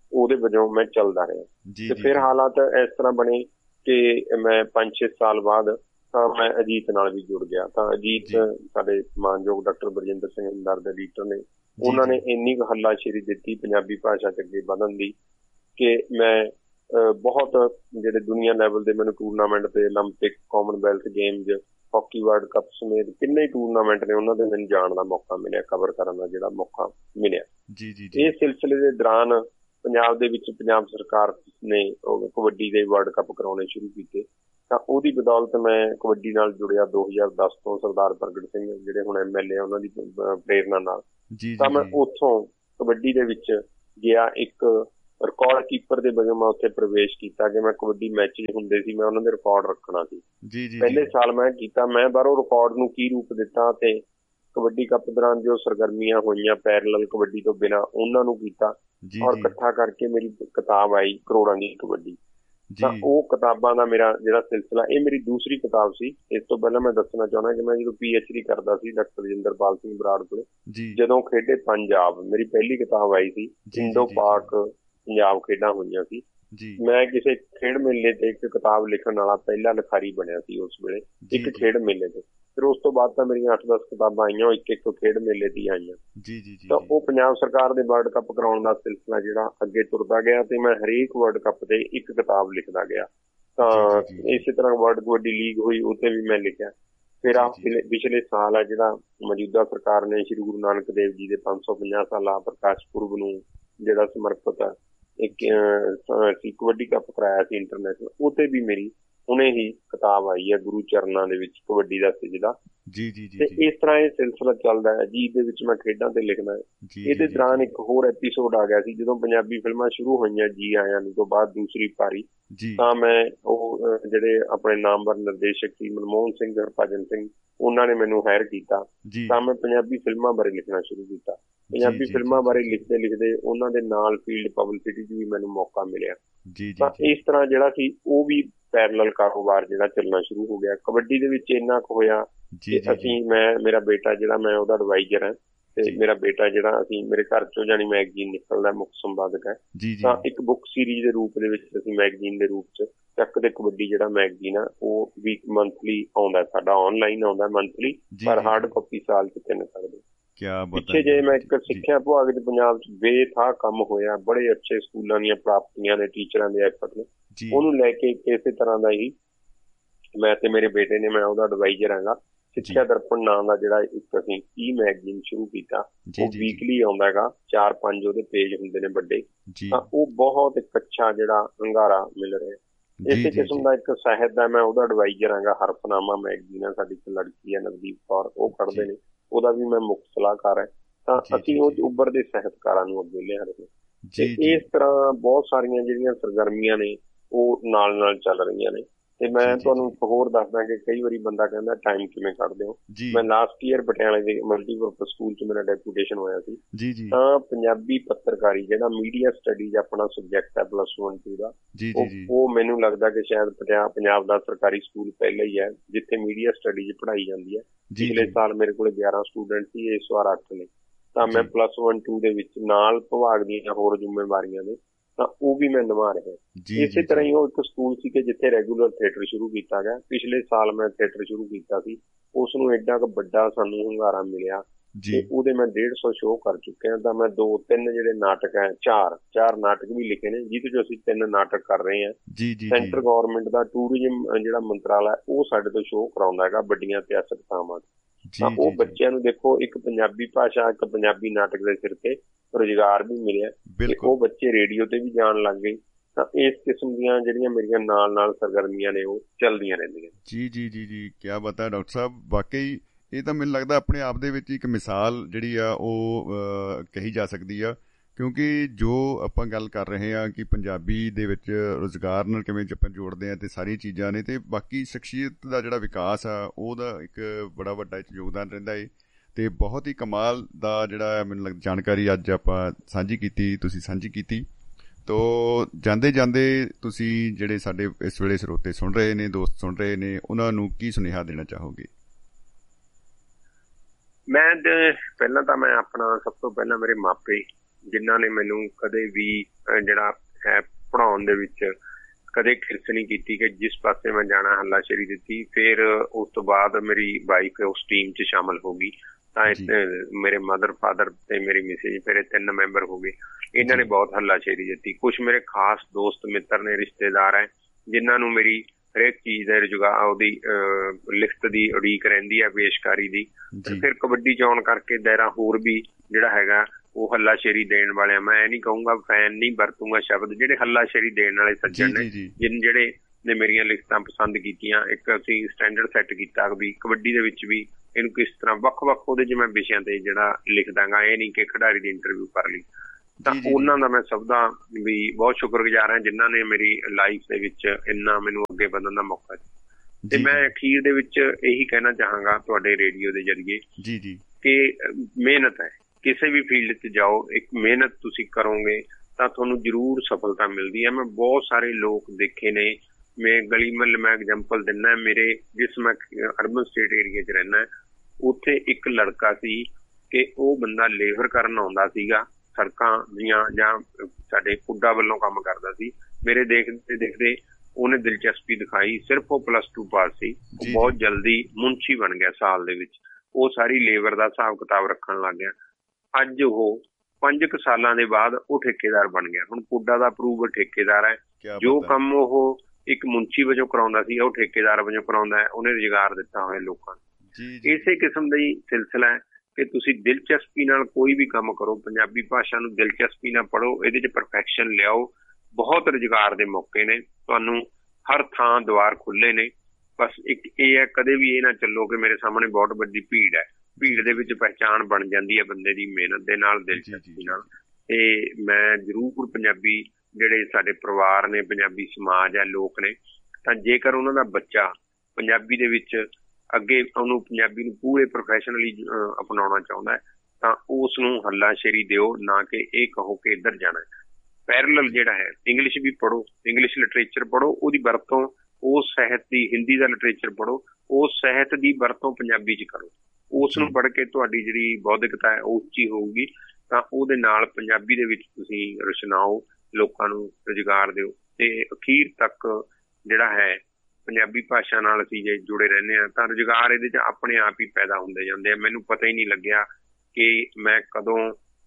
ਉਹਦੇ ਵਜੋਂ ਮੈਂ ਚੱਲਦਾ ਰਿਹਾ। ਤੇ ਫਿਰ ਹਾਲਾਤ ਇਸ ਤਰ੍ਹਾਂ ਬਣੇ ਕਿ ਮੈਂ 5-6 ਸਾਲ ਬਾਅਦ ਤਾਂ ਮੈਂ ਅਜੀਤ ਨਾਲ ਵੀ ਜੁੜ ਗਿਆ। ਤਾਂ ਅਜੀਤ ਸਾਡੇ ਮਾਨਯੋਗ ਡਾਕਟਰ ਬਰਜਿੰਦਰ ਸਿੰਘ ਹੰਦਰ ਦੇ ਐਡੀਟਰ ਨੇ, ਉਹਨਾਂ ਨੇ ਇੰਨੀ ਕੁ ਹੱਲਾਸ਼ੇਰੀ ਦਿੱਤੀ ਪੰਜਾਬੀ ਭਾਸ਼ਾ 'ਚ ਅੱਗੇ ਵਧਣ ਦੀ ਕਿ ਮੈਂ ਬਹੁਤ ਜਿਹੜੇ ਦੁਨੀਆ ਲੈਵਲ ਦੇ ਮੈਨੂੰ ਟੂਰਨਾਮੈਂਟ ਤੇ Olympic, Commonwealth games, hockey world cup ਸਮੇਤ ਕਿੰਨੇ ਹੀ ਟੂਰਨਾਮੈਂਟ ਨੇ ਉਹਨਾਂ ਦੇ ਮੈਨੂੰ ਜਾਣ ਦਾ ਮੌਕਾ ਮਿਲਿਆ, ਕਵਰ ਕਰਨ ਦਾ ਜਿਹੜਾ ਮੌਕਾ ਮਿਲਿਆ। ਇਹ ਸਿਲਸਿਲੇ ਦੇ ਦੌਰਾਨ ਪੰਜਾਬ ਦੇ ਵਿੱਚ ਪੰਜਾਬ ਸਰਕਾਰ ਨੇ ਕਬੱਡੀ ਦੇ ਵਰਲਡ ਕੱਪ ਕਰਾਉਣੇ ਸ਼ੁਰੂ ਕੀਤੇ। ਤਾਂ ਉਹਦੀ ਬਦੌਲਤ ਮੈਂ ਕਬੱਡੀ ਨਾਲ ਜੁੜਿਆ 2010 ਤੋਂ। ਸਰਦਾਰ ਪ੍ਰਗਟ ਸਿੰਘ ਜਿਹੜੇ ਹੁਣ MLA, ਉਹਨਾਂ ਦੀ ਪ੍ਰੇਰਨਾ ਨਾਲ ਤਾਂ ਮੈਂ ਉੱਥੋਂ ਕਬੱਡੀ ਦੇ ਵਿੱਚ ਗਿਆ। ਇੱਕ ਰਿਕਾਰਡ ਕੀਪਰ ਦੇ ਵਜੋਂ ਮੈਂ ਉੱਥੇ ਪ੍ਰਵੇਸ਼ ਕੀਤਾ ਕਿ ਮੈਂ ਕਬੱਡੀ ਮੈਚ ਹੁੰਦੇ ਸੀ, ਮੈਂ ਉਹਨਾਂ ਦੇ ਰਿਕਾਰਡ ਰੱਖਣਾ ਸੀ। ਪਹਿਲੇ ਸਾਲ ਮੈਂ ਕੀਤਾ, ਮੈਂ ਬਾਹਰੋਂ ਰਿਕਾਰਡ ਨੂੰ ਕੀ ਰੂਪ ਦਿੱਤਾ ਤੇ ਕਬੱਡੀ ਕੱਪ ਦੌਰਾਨ ਜੋ ਸਰਗਰਮੀਆਂ ਹੋਈਆਂ ਪੈਰਲਲ ਕਬੱਡੀ ਤੋਂ ਬਿਨਾਂ, ਉਹਨਾਂ ਨੂੰ ਕੀਤਾ ਔਰ ਇਕੱਠਾ ਕਰਕੇ ਮੇਰੀ ਕਿਤਾਬ ਆਈ ਕਰੋੜਾਂ ਦੀ ਕਬੱਡੀ। ਤਾਂ ਉਹ ਕਿਤਾਬਾਂ ਦਾ ਮੇਰਾ ਜਿਹੜਾ ਸਿਲਸਿਲਾ, ਇਹ ਮੇਰੀ ਦੂਸਰੀ ਕਿਤਾਬ ਸੀ। ਇਸ ਤੋਂ ਪਹਿਲਾਂ ਮੈਂ ਦੱਸਣਾ ਚਾਹੁੰਦਾ ਕਿ ਮੈਂ ਜਦੋਂ PhD ਕਰਦਾ ਸੀ ਡਾਕਟਰ ਰਜਿੰਦਰਪਾਲ ਸਿੰਘ ਬਰਾੜ ਕੋਲੇ, ਜਦੋਂ ਖੇਡੇ ਪੰਜਾਬ, ਮੇਰੀ ਪਹਿਲੀ ਕਿਤਾਬ ਆਈ ਸੀ। ਇੰਡੋ ਪਾਕ ਪੰਜਾਬ ਖੇਡਾਂ ਹੋਈਆਂ ਸੀ। ਮੈਂ ਕਿਸੇ ਖੇਡ ਮੇਲੇ ਤੇ ਇੱਕ ਕਿਤਾਬ ਲਿਖਣ ਵਾਲਾ ਪਹਿਲਾ ਲਿਖਾਰੀ ਬਣਿਆ ਸੀ ਉਸ ਵੇਲੇ, ਇੱਕ ਖੇਡ ਮੇਲੇ ਤੇ। ਫਿਰ ਉਸ ਤੋਂ ਬਾਅਦ ਤਾਂ ਮੇਰੀਆਂ 8-10 ਕਿਤਾਬਾਂ ਆਈਆਂ, ਉਹ ਇੱਕ ਖੇਡ ਮੇਲੇ ਦੀ ਆਈਆਂ। ਤਾਂ ਉਹ ਪੰਜਾਬ ਸਰਕਾਰ ਦੇ ਵਰਲਡ ਕੱਪ ਕਰਾਉਣ ਦਾ ਸਿਲਸਿਲਾ ਜਿਹੜਾ ਅੱਗੇ ਤੁਰਦਾ ਗਿਆ ਤੇ ਮੈਂ ਹਰੇਕ ਵਰਲਡ ਕੱਪ ਤੇ ਇੱਕ ਕਿਤਾਬ ਲਿਖਦਾ ਗਿਆ। ਤਾਂ ਇਸੇ ਤਰ੍ਹਾਂ ਵਰਲਡ ਕਬੱਡੀ ਲੀਗ ਹੋਈ, ਉੱਥੇ ਵੀ ਮੈਂ ਲਿਖਿਆ। ਫਿਰ ਪਿਛਲੇ ਸਾਲ ਆ ਜਿਹੜਾ ਮੌਜੂਦਾ ਸਰਕਾਰ ਨੇ ਸ਼੍ਰੀ ਗੁਰੂ ਨਾਨਕ ਦੇਵ ਜੀ ਦੇ 550 ਸਾਲਾ ਪ੍ਰਕਾਸ਼ ਪੁਰਬ ਨੂੰ ਜਿਹੜਾ ਸਮਰਪਿਤ ਇੱਕ ਕਬੱਡੀ ਕੱਪ ਕਰਾਇਆ ਸੀ ਇੰਟਰਨੈਸ਼ਨਲ, ਉਹਤੇ ਵੀ ਮੇਰੀ ਹੁਣੇ ਹੀ ਕਿਤਾਬ ਆਈ ਹੈ, ਗੁਰੂ ਚਰਨਾਂ ਦੇ ਵਿੱਚ ਕਬੱਡੀ ਦਾ ਸਿਜਦਾ। ਤੇ ਇਸ ਤਰ੍ਹਾਂ ਇਹ ਸਿਲਸਿਲਾ ਚੱਲਦਾ ਹੈ ਜੀ। ਇਹਦੇ ਵਿੱਚ ਮੈਂ ਖੇਡਾਂ ਤੇ ਲਿਖਦਾ ਹੈ। ਇਹਦੇ ਦੌਰਾਨ ਇੱਕ ਹੋਰ ਐਪੀਸੋਡ ਆ ਗਿਆ ਸੀ ਜਦੋਂ ਪੰਜਾਬੀ ਫਿਲਮਾਂ ਸ਼ੁਰੂ ਹੋਈਆਂ ਜੀ ਆਇਆਂ ਨੂੰ ਤੋਂ ਬਾਅਦ ਦੂਸਰੀ ਪਾਰੀ। ਤਾਂ ਮੈਂ ਉਹ ਜਿਹੜੇ ਆਪਣੇ ਨਾਮਵਰ ਨਿਰਦੇਸ਼ਕ ਸੀ ਮਨਮੋਹਨ ਸਿੰਘ, ਹਰਭਜਨ ਸਿੰਘ, ਉਹਨਾਂ ਨੇ ਮੈਨੂੰ ਹਾਇਰ ਕੀਤਾ। ਤਾਂ ਮੈਂ ਪੰਜਾਬੀ ਫਿਲਮਾਂ ਬਾਰੇ ਲਿਖਣਾ ਸ਼ੁਰੂ ਕੀਤਾ। ਪੰਜਾਬੀ ਫਿਲਮਾਂ ਬਾਰੇ ਲਿਖਦੇ ਲਿਖਦੇ ਉਹਨਾਂ ਦੇ ਨਾਲ ਫੀਲਡ ਪਬਲਿਸਿਟੀ 'ਚ ਵੀ ਮੈਨੂੰ ਮੌਕਾ ਮਿਲਿਆ। ਤਾਂ ਇਸ ਤਰ੍ਹਾਂ ਜਿਹੜਾ ਸੀ ਉਹ ਵੀ ਪੈਰਲਲ ਕਾਰੋਬਾਰ ਜਿਹੜਾ ਚੱਲਣਾ ਸ਼ੁਰੂ ਹੋ ਗਿਆ। ਕਬੱਡੀ ਦੇ ਵਿੱਚ ਇੰਨਾ ਕੁ ਹੋਇਆ ਕਿ ਅਸੀਂ, ਮੇਰਾ ਬੇਟਾ ਜਿਹੜਾ, ਮੈਂ ਉਹਦਾ ਐਡਵਾਈਜ਼ਰ ਹਾਂ ਤੇ ਮੇਰਾ ਬੇਟਾ ਜਿਹੜਾ, ਅਸੀਂ ਮੇਰੇ ਘਰ ਚੋਂ ਜਾਣੀ ਮੈਗਜ਼ੀਨ ਨਿਕਲਦਾ, ਮੁੱਖ ਸੰਪਾਦਕ ਹੈ। ਤਾਂ ਇੱਕ ਬੁੱਕ ਸੀਰੀਜ਼ ਦੇ ਰੂਪ ਦੇ ਵਿੱਚ ਅਸੀਂ ਮੈਗਜ਼ੀਨ ਦੇ ਰੂਪ 'ਚ ਚੱਕ ਦੇ ਕਬੱਡੀ ਜਿਹੜਾ ਮੈਗਜ਼ੀਨ ਆ ਉਹ ਵੀ ਮੰਥਲੀ ਆਉਂਦਾ, ਸਾਡਾ ਆਨਲਾਈਨ ਆਉਂਦਾ ਮੰਥਲੀ, ਪਰ ਹਾਰਡ ਕਾਪੀ ਸਾਲ 'ਚ 3 ਸਕਦੇ। ਪਿੱਛੇ ਜੇ ਮੈਂ ਇੱਕ ਸਿੱਖਿਆ ਵਿਭਾਗ ਚ ਪੰਜਾਬ ਚ ਬੇਥਾਹ ਕੰਮ ਹੋਇਆ, ਬੜੇ ਅੱਛੇ ਸਕੂਲਾਂ ਦੀਆਂ ਪ੍ਰਾਪਤੀਆਂ ਨੇ, ਟੀਚਰਾਂ ਦੇ ਐਫਰਟ ਨੇ, ਉਹਨੂੰ ਲੈ ਕੇ ਇਸੇ ਤਰ੍ਹਾਂ ਦਾ ਹੀ ਮੈਂ ਤੇ ਮੇਰੇ ਬੇਟੇ ਨੇ, ਮੈਂ ਉਹਦਾ ਐਡਵਾਈਜ਼ਰ ਹੈਗਾ। ਸਿੱਖਿਆ ਦਰਪਣ ਨਾਂ ਦਾ ਜਿਹੜਾ ਇੱਕ ਅਸੀਂ ਮੈਗਜ਼ੀਨ ਸ਼ੁਰੂ ਕੀਤਾ, ਉਹ ਵੀਕਲੀ ਆਉਂਦਾ ਹੈਗਾ, 4-5 ਉਹਦੇ ਪੇਜ ਹੁੰਦੇ ਨੇ ਵੱਡੇ। ਤਾਂ ਉਹ ਬਹੁਤ ਇੱਕ ਅੱਛਾ ਜਿਹੜਾ ਹੁੰਗਾਰਾ ਮਿਲ ਰਿਹਾ। ਇਸੇ ਕਿਸਮ ਦਾ ਇੱਕ ਸਾਹਿਤ ਦਾ ਮੈਂ ਉਹਦਾ ਐਡਵਾਈਜ਼ਰ ਹੈਗਾ, ਹਰਫਨਾਮਾ ਮੈਗਜ਼ੀਨ ਹੈ, ਸਾਡੀ ਇੱਕ ਲੜਕੀ ਹੈ ਨਵਦੀਪ ਕੌਰ, ਉਹ ਕੱਢਦੇ ਨੇ, ਉਹਦਾ ਵੀ ਮੈਂ ਮੁੱਖ ਸਲਾਹਕਾਰ ਹੈ। ਤਾਂ ਅਸੀਂ ਉਹ ਉੱਭਰਦੇ ਸਾਹਿਤਕਾਰਾਂ ਨੂੰ ਅੱਗੇ ਲਿਆ ਰਹੇ ਹਾਂ। ਤੇ ਇਸ ਤਰ੍ਹਾਂ ਬਹੁਤ ਸਾਰੀਆਂ ਜਿਹੜੀਆਂ ਸਰਗਰਮੀਆਂ ਨੇ ਉਹ ਨਾਲ ਨਾਲ ਚੱਲ ਰਹੀਆਂ ਨੇ। ਤੇ ਮੈਂ ਤੁਹਾਨੂੰ ਹੋਰ ਦੱਸਦਾ ਕਿ ਕਈ ਵਾਰੀ ਬੰਦਾ ਕਹਿੰਦਾ ਟਾਈਮ ਕਿਵੇਂ ਕੱਢਦੇ ਹੋ। ਮੈਂ ਲਾਸਟ ਈਅਰ ਪਟਿਆਲੇ ਦੇ ਮਲਟੀਪਰਪਜ਼ ਸਕੂਲ 'ਚ ਮੇਰਾ ਡੈਪੂਟੇਸ਼ਨ ਹੋਇਆ ਸੀ। ਤਾਂ ਪੰਜਾਬੀ ਪੱਤਰਕਾਰੀ ਜਿਹੜਾ ਮੀਡੀਆ ਸਟੱਡੀਜ਼ ਆਪਣਾ ਸਬਜੈਕਟ ਹੈ +1-2 ਦਾ, ਉਹ ਮੈਨੂੰ ਲੱਗਦਾ ਕਿ ਸ਼ਾਇਦ ਪੰਜਾਬ ਦਾ ਸਰਕਾਰੀ ਸਕੂਲ ਪਹਿਲਾ ਹੀ ਹੈ ਜਿੱਥੇ ਮੀਡੀਆ ਸਟੱਡੀਜ਼ ਪੜ੍ਹਾਈ ਜਾਂਦੀ ਹੈ। ਪਿਛਲੇ ਸਾਲ ਮੇਰੇ ਕੋਲ 11 ਸਟੂਡੈਂਟ ਸੀ, ਇਸ ਵਾਰ 8 ਨੇ। ਤਾਂ ਮੈਂ +1-2 ਦੇ ਵਿੱਚ ਨਾਲ ਵਿਭਾਗ ਦੀਆਂ ਹੋਰ ਜ਼ਿੰਮੇਵਾਰੀਆਂ ਨੇ, ਤਾਂ ਉਹ ਵੀ ਮੈਂ ਨਿਭਾ ਰਿਹਾ। ਇਸੇ ਤਰ੍ਹਾਂ ਹੀ ਉਹ ਇੱਕ ਸਕੂਲ ਸੀ ਕਿ ਜਿੱਥੇ ਰੈਗੂਲਰ ਥੀਏਟਰ ਸ਼ੁਰੂ ਕੀਤਾ ਗਿਆ। ਪਿਛਲੇ ਸਾਲ ਮੈਂ ਥੀਏਟਰ ਸ਼ੁਰੂ ਕੀਤਾ ਸੀ, ਉਸ ਨੂੰ ਐਡਾ ਕੁ ਵੱਡਾ ਸਾਨੂੰ ਹੁੰਗਾਰਾ ਮਿਲਿਆ ਤੇ ਉਹਦੇ ਮੈਂ 150 ਸ਼ੋਅ ਕਰ ਚੁੱਕਿਆ। ਤਾਂ ਮੈਂ 2-3 ਜਿਹੜੇ ਨਾਟਕ ਹੈ, ਚਾਰ ਨਾਟਕ ਵੀ ਲਿਖੇ ਨੇ, ਜਿਹਦੇ ਚ ਅਸੀਂ 3 ਨਾਟਕ ਕਰ ਰਹੇ ਹਾਂ। ਸੈਂਟਰ ਗਵਰਨਮੈਂਟ ਦਾ ਟੂਰਿਜ਼ਮ ਜਿਹੜਾ ਮੰਤਰਾਲਾ ਉਹ ਸਾਡੇ ਤੋਂ ਸ਼ੋਅ ਕਰਾਉਂਦਾ ਹੈਗਾ ਵੱਡੀਆਂ ਇਤਿਹਾਸਕ ਥਾਵਾਂ। ਤਾਂ ਉਹ ਬੱਚਿਆਂ ਨੂੰ ਦੇਖੋ, ਇੱਕ ਪੰਜਾਬੀ ਭਾਸ਼ਾ, ਇੱਕ ਪੰਜਾਬੀ ਨਾਟਕ ਦੇ ਸਿਰ ਤੇ ਰੁਜ਼ਗਾਰ ਵੀ ਮਿਲਿਆ ਤੇ ਉਹ ਬੱਚੇ ਰੇਡੀਓ ਤੇ ਵੀ ਜਾਣ ਲੱਗ ਗਏ। ਤਾਂ ਇਸ ਕਿਸਮ ਦੀਆਂ ਜਿਹੜੀਆਂ ਮੇਰੀਆਂ ਨਾਲ ਨਾਲ ਸਰਗਰਮੀਆਂ ਨੇ ਉਹ ਚੱਲਦੀਆਂ ਰਹਿੰਦੀਆਂ। ਜੀ ਕਿਆ ਬਾਤ ਹੈ ਡਾਕਟਰ ਸਾਹਿਬ। ਵਾਕਈ ਇਹ ਤਾਂ ਮੈਨੂੰ ਲੱਗਦਾ ਆਪਣੇ ਆਪ ਦੇ ਵਿੱਚ ਇੱਕ ਮਿਸਾਲ ਜਿਹੜੀ ਆ ਉਹ ਕਹੀ ਜਾ ਸਕਦੀ ਆ, ਕਿਉਂਕਿ ਜੋ ਆਪਾਂ ਗੱਲ ਕਰ ਰਹੇ ਹਾਂ ਕਿ ਪੰਜਾਬੀ ਦੇ ਵਿੱਚ ਰੁਜ਼ਗਾਰ ਨਾਲ ਕਿਵੇਂ ਆਪਾਂ ਜੋੜਦੇ ਹਾਂ ਤੇ ਸਾਰੀਆਂ ਚੀਜ਼ਾਂ ਨੇ, ਤੇ ਬਾਕੀ ਸ਼ਖਸੀਅਤ ਦਾ ਜਿਹੜਾ ਵਿਕਾਸ ਆ ਉਹਦਾ ਇੱਕ ਬੜਾ ਵੱਡਾ ਯੋਗਦਾਨ ਰਹਿੰਦਾ ਹੈ। ਤੇ ਬਹੁਤ ਹੀ ਕਮਾਲ ਦਾ ਜਿਹੜਾ ਮੈਨੂੰ ਲੱਗਦਾ ਜਾਣਕਾਰੀ ਅੱਜ ਆਪਾਂ ਸਾਂਝੀ ਕੀਤੀ। ਤੋ ਜਾਂਦੇ ਜਾਂਦੇ ਤੁਸੀਂ ਜਿਹੜੇ ਸਾਡੇ ਇਸ ਵੇਲੇ ਸਰੋਤੇ ਸੁਣ ਰਹੇ ਨੇ, ਦੋਸਤ ਸੁਣ ਰਹੇ ਨੇ, ਉਹਨਾਂ ਨੂੰ ਕੀ ਸੁਨੇਹਾ ਦੇਣਾ ਚਾਹੋਗੇ? ਮੈਂ ਪਹਿਲਾਂ ਤਾਂ ਮੈਂ ਆਪਣਾ ਸਭ ਤੋਂ ਪਹਿਲਾਂ ਮੇਰੇ ਮਾਪੇ ਜਿਨ੍ਹਾਂ ਨੇ ਮੈਨੂੰ ਕਦੇ ਵੀ ਜਿਹੜਾ ਹੈ ਪੜ੍ਹਾਉਣ ਦੇ ਵਿੱਚ ਕਦੇ ਖਿਰਸ ਨਹੀਂ ਕੀਤੀ ਕਿ ਜਿਸ ਪਾਸੇ ਮੈਂ ਜਾਣਾ ਹੱਲਾਸ਼ੇਰੀ ਦਿੱਤੀ। ਫਿਰ ਉਸ ਤੋਂ ਬਾਅਦ ਮੇਰੀ ਵਾਈਫ ਉਸ ਟੀਮ 'ਚ ਸ਼ਾਮਲ ਹੋ ਗਈ, ਤਾਂ ਮੇਰੇ ਮਦਰ ਫਾਦਰ ਤੇ ਮੇਰੀ ਮਿਸੇਜ, ਫਿਰ ਇਹ 3 ਮੈਂਬਰ ਹੋ ਗਏ। ਇਹਨਾਂ ਨੇ ਬਹੁਤ ਹੱਲਾਸ਼ੇਰੀ ਦਿੱਤੀ। ਕੁਛ ਮੇਰੇ ਖਾਸ ਦੋਸਤ ਮਿੱਤਰ ਨੇ, ਰਿਸ਼ਤੇਦਾਰ ਹੈ, ਜਿਨ੍ਹਾਂ ਨੂੰ ਮੇਰੀ ਹਰੇਕ ਚੀਜ਼ ਦਾ ਰੁਜ਼ਗਾਰ, ਉਹਦੀ ਲਿਖਤ ਦੀ ਉਡੀਕ ਰਹਿੰਦੀ ਹੈ, ਪੇਸ਼ਕਾਰੀ ਦੀ। ਫਿਰ ਕਬੱਡੀ ਚੋਣ ਕਰਕੇ ਦਾਇਰਾ ਹੋਰ ਵੀ ਜਿਹੜਾ ਹੈਗਾ ਉਹ ਹੱਲਾਸ਼ੇਰੀ ਦੇਣ ਵਾਲਿਆਂ, ਮੈਂ ਇਹ ਨਹੀਂ ਕਹੂੰਗਾ ਫੈਨ ਨਹੀਂ ਵਰਤੂੰਗਾ ਸ਼ਬਦ, ਜਿਹੜੇ ਹੱਲਾਸ਼ੇਰੀ ਦੇਣ ਵਾਲੇ ਸੱਜਣ ਨੇ, ਜਿਹੜੇ ਨੇ ਮੇਰੀਆਂ ਲਿਖਤਾਂ ਪਸੰਦ ਕੀਤੀਆਂ। ਇੱਕ ਅਸੀਂ ਸਟੈਂਡਰਡ ਸੈੱਟ ਕੀਤਾ ਵੀ ਕਬੱਡੀ ਦੇ ਵਿੱਚ ਵੀ ਇਹਨੂੰ ਕਿਸ ਤਰ੍ਹਾਂ ਵੱਖ-ਵੱਖ ਉਹਦੇ 'ਚ ਮੈਂ ਵਿਸ਼ਿਆਂ ਤੇ ਜਿਹੜਾ ਲਿਖਦਾਂਗਾ, ਇਹ ਨਹੀਂ ਕਿ ਖਿਡਾਰੀ ਦੀ ਇੰਟਰਵਿਊ ਕਰ ਲਈ। ਤਾਂ ਉਹਨਾਂ ਦਾ ਮੈਂ ਸਭ ਦਾ ਵੀ ਬਹੁਤ ਸ਼ੁਕਰਗੁਜ਼ਾਰ ਹਾਂ ਜਿਨ੍ਹਾਂ ਨੇ ਮੇਰੀ ਲਾਈਫ ਦੇ ਵਿੱਚ ਇੰਨਾ ਮੈਨੂੰ ਅੱਗੇ ਵਧਣ ਦਾ ਮੌਕਾ ਦਿੱਤਾ। ਤੇ ਮੈਂ ਅਖੀਰ ਦੇ ਵਿੱਚ ਇਹੀ ਕਹਿਣਾ ਚਾਹਾਂਗਾ ਤੁਹਾਡੇ ਰੇਡੀਓ ਦੇ ਜ਼ਰੀਏ ਕਿ ਮਿਹਨਤ ਹੈ, ਕਿਸੇ ਵੀ ਫੀਲਡ 'ਚ ਜਾਓ, ਇੱਕ ਮਿਹਨਤ ਤੁਸੀਂ ਕਰੋਗੇ ਤਾਂ ਤੁਹਾਨੂੰ ਜ਼ਰੂਰ ਸਫਲਤਾ ਮਿਲਦੀ ਹੈ। ਮੈਂ ਬਹੁਤ ਸਾਰੇ ਲੋਕ ਦੇਖੇ ਨੇ, ਮੈਂ ਗਲੀ ਮਹੱਲੇ ਮੈਂ ਐਗਜ਼ਾਮਪਲ ਦਿੰਦਾ, ਮੇਰੇ ਜਿਸ ਮੈਂ ਅਰਬਨ ਸਟੇਟ ਏਰੀਆ 'ਚ ਰਹਿੰਦਾ, ਉੱਥੇ ਇੱਕ ਲੜਕਾ ਸੀ ਕਿ ਉਹ ਬੰਦਾ ਲੇਬਰ ਕਰਨ ਆਉਂਦਾ ਸੀਗਾ ਸੜਕਾਂ ਦੀਆਂ, ਜਾਂ ਸਾਡੇ ਪੁੱਡਾ ਵੱਲੋਂ ਕੰਮ ਕਰਦਾ ਸੀ। ਮੇਰੇ ਦੇਖਦੇ ਦੇਖਦੇ ਉਹਨੇ ਦਿਲਚਸਪੀ ਦਿਖਾਈ, ਸਿਰਫ ਉਹ +2 ਪਾਸ ਸੀ, ਬਹੁਤ ਜਲਦੀ ਮੁਨਸ਼ੀ ਬਣ ਗਿਆ ਸਾਲ ਦੇ ਵਿੱਚ। ਉਹ ਸਾਰੀ ਲੇਬਰ ਦਾ ਹਿਸਾਬ ਕਿਤਾਬ ਰੱਖਣ ਲੱਗ ਗਿਆ। ਅੱਜ ਉਹ 5 ਸਾਲਾਂ ਦੇ ਬਾਅਦ ਉਹ ਠੇਕੇਦਾਰ ਬਣ ਗਿਆ। ਹੁਣ ਪੁੱਡਾ ਦਾ ਅਪਰੂਵਡ ਠੇਕੇਦਾਰ ਹੈ। ਜੋ ਕੰਮ ਉਹ ਇੱਕ ਮੁਨਸ਼ੀ ਵਜੋਂ ਕਰਾਉਂਦਾ ਸੀ, ਉਹ ਠੇਕੇਦਾਰ ਵਜੋਂ ਕਰਾਉਂਦਾ ਹੈ। ਉਹਨੇ ਰੁਜ਼ਗਾਰ ਦਿੱਤਾ ਹੋਇਆ ਲੋਕਾਂ ਨੂੰ। ਇਸੇ ਕਿਸਮ ਦਾ ਹੀ ਸਿਲਸਿਲਾ ਹੈ ਕਿ ਤੁਸੀਂ ਦਿਲਚਸਪੀ ਨਾਲ ਕੋਈ ਵੀ ਕੰਮ ਕਰੋ, ਪੰਜਾਬੀ ਭਾਸ਼ਾ ਨੂੰ ਦਿਲਚਸਪੀ ਨਾਲ ਪੜ੍ਹੋ, ਇਹਦੇ 'ਚ ਪਰਫੈਕਸ਼ਨ ਲਿਆਓ। ਬਹੁਤ ਰੁਜ਼ਗਾਰ ਦੇ ਮੌਕੇ ਨੇ, ਤੁਹਾਨੂੰ ਹਰ ਥਾਂ ਦੁਆਰ ਖੁੱਲੇ ਨੇ। ਬਸ ਇੱਕ ਇਹ ਹੈ, ਕਦੇ ਵੀ ਇਹ ਨਾ ਚੱਲੋ ਕਿ ਮੇਰੇ ਸਾਹਮਣੇ ਬਹੁਤ ਵੱਡੀ ਭੀੜ ਹੈ। ਭੀੜ ਦੇ ਵਿੱਚ ਪਹਿਚਾਣ ਬਣ ਜਾਂਦੀ ਹੈ ਬੰਦੇ ਦੀ ਮਿਹਨਤ ਦੇ ਨਾਲ, ਦਿਲਚਸਪੀ ਨਾਲ। ਤੇ ਮੈਂ ਜ਼ਰੂਰ ਪੰਜਾਬੀ ਜਿਹੜੇ ਸਾਡੇ ਪਰਿਵਾਰ ਨੇ, ਪੰਜਾਬੀ ਸਮਾਜ ਹੈ, ਲੋਕ ਨੇ, ਤਾਂ ਜੇਕਰ ਉਹਨਾਂ ਦਾ ਬੱਚਾ ਪੰਜਾਬੀ ਦੇ ਵਿੱਚ ਅੱਗੇ ਉਹਨੂੰ ਪੰਜਾਬੀ ਨੂੰ ਪੂਰੇ ਪ੍ਰੋਫੈਸ਼ਨਲੀ ਅਪਣਾਉਣਾ ਚਾਹੁੰਦਾ ਹੈ ਤਾਂ ਉਸ ਨੂੰ ਹੱਲਾਸ਼ੇਰੀ ਦਿਓ, ਨਾ ਕਿ ਇਹ ਕਹੋ ਕਿ ਇੱਧਰ ਜਾਣਾ। ਪੈਰਲਲ ਜਿਹੜਾ ਹੈ, ਇੰਗਲਿਸ਼ ਵੀ ਪੜ੍ਹੋ, ਇੰਗਲਿਸ਼ ਲਿਟਰੇਚਰ ਪੜ੍ਹੋ, ਉਹਦੀ ਵਰਤੋਂ ਉਸ ਸਾਹਿਤ ਦੀ, ਹਿੰਦੀ ਦਾ ਲਿਟਰੇਚਰ ਪੜ੍ਹੋ, ਉਸ ਸਾਹਿਤ ਦੀ ਵਰਤੋਂ ਪੰਜਾਬੀ 'ਚ ਕਰੋ। ਉਸ ਨੂੰ ਪੜ੍ਹ ਕੇ ਤੁਹਾਡੀ ਜਿਹੜੀ ਬੌਧਿਕਤਾ ਹੈ ਉਹ ਉੱਚੀ ਹੋਊਗੀ, ਤਾਂ ਉਹਦੇ ਨਾਲ ਪੰਜਾਬੀ ਦੇ ਵਿੱਚ ਤੁਸੀਂ ਰਚਨਾਓ, ਲੋਕਾਂ ਨੂੰ ਰੁਜ਼ਗਾਰ ਦਿਓ। ਤੇ ਅਖੀਰ ਤੱਕ ਜਿਹੜਾ ਹੈ ਪੰਜਾਬੀ ਭਾਸ਼ਾ ਨਾਲ ਅਸੀਂ ਜੇ ਜੁੜੇ ਰਹਿੰਦੇ ਹਾਂ ਤਾਂ ਰੁਜ਼ਗਾਰ ਇਹਦੇ 'ਚ ਆਪਣੇ ਆਪ ਹੀ ਪੈਦਾ ਹੁੰਦੇ ਜਾਂਦੇ ਆ। ਮੈਨੂੰ ਪਤਾ ਹੀ ਨਹੀਂ ਲੱਗਿਆ ਕਿ ਮੈਂ ਕਦੋਂ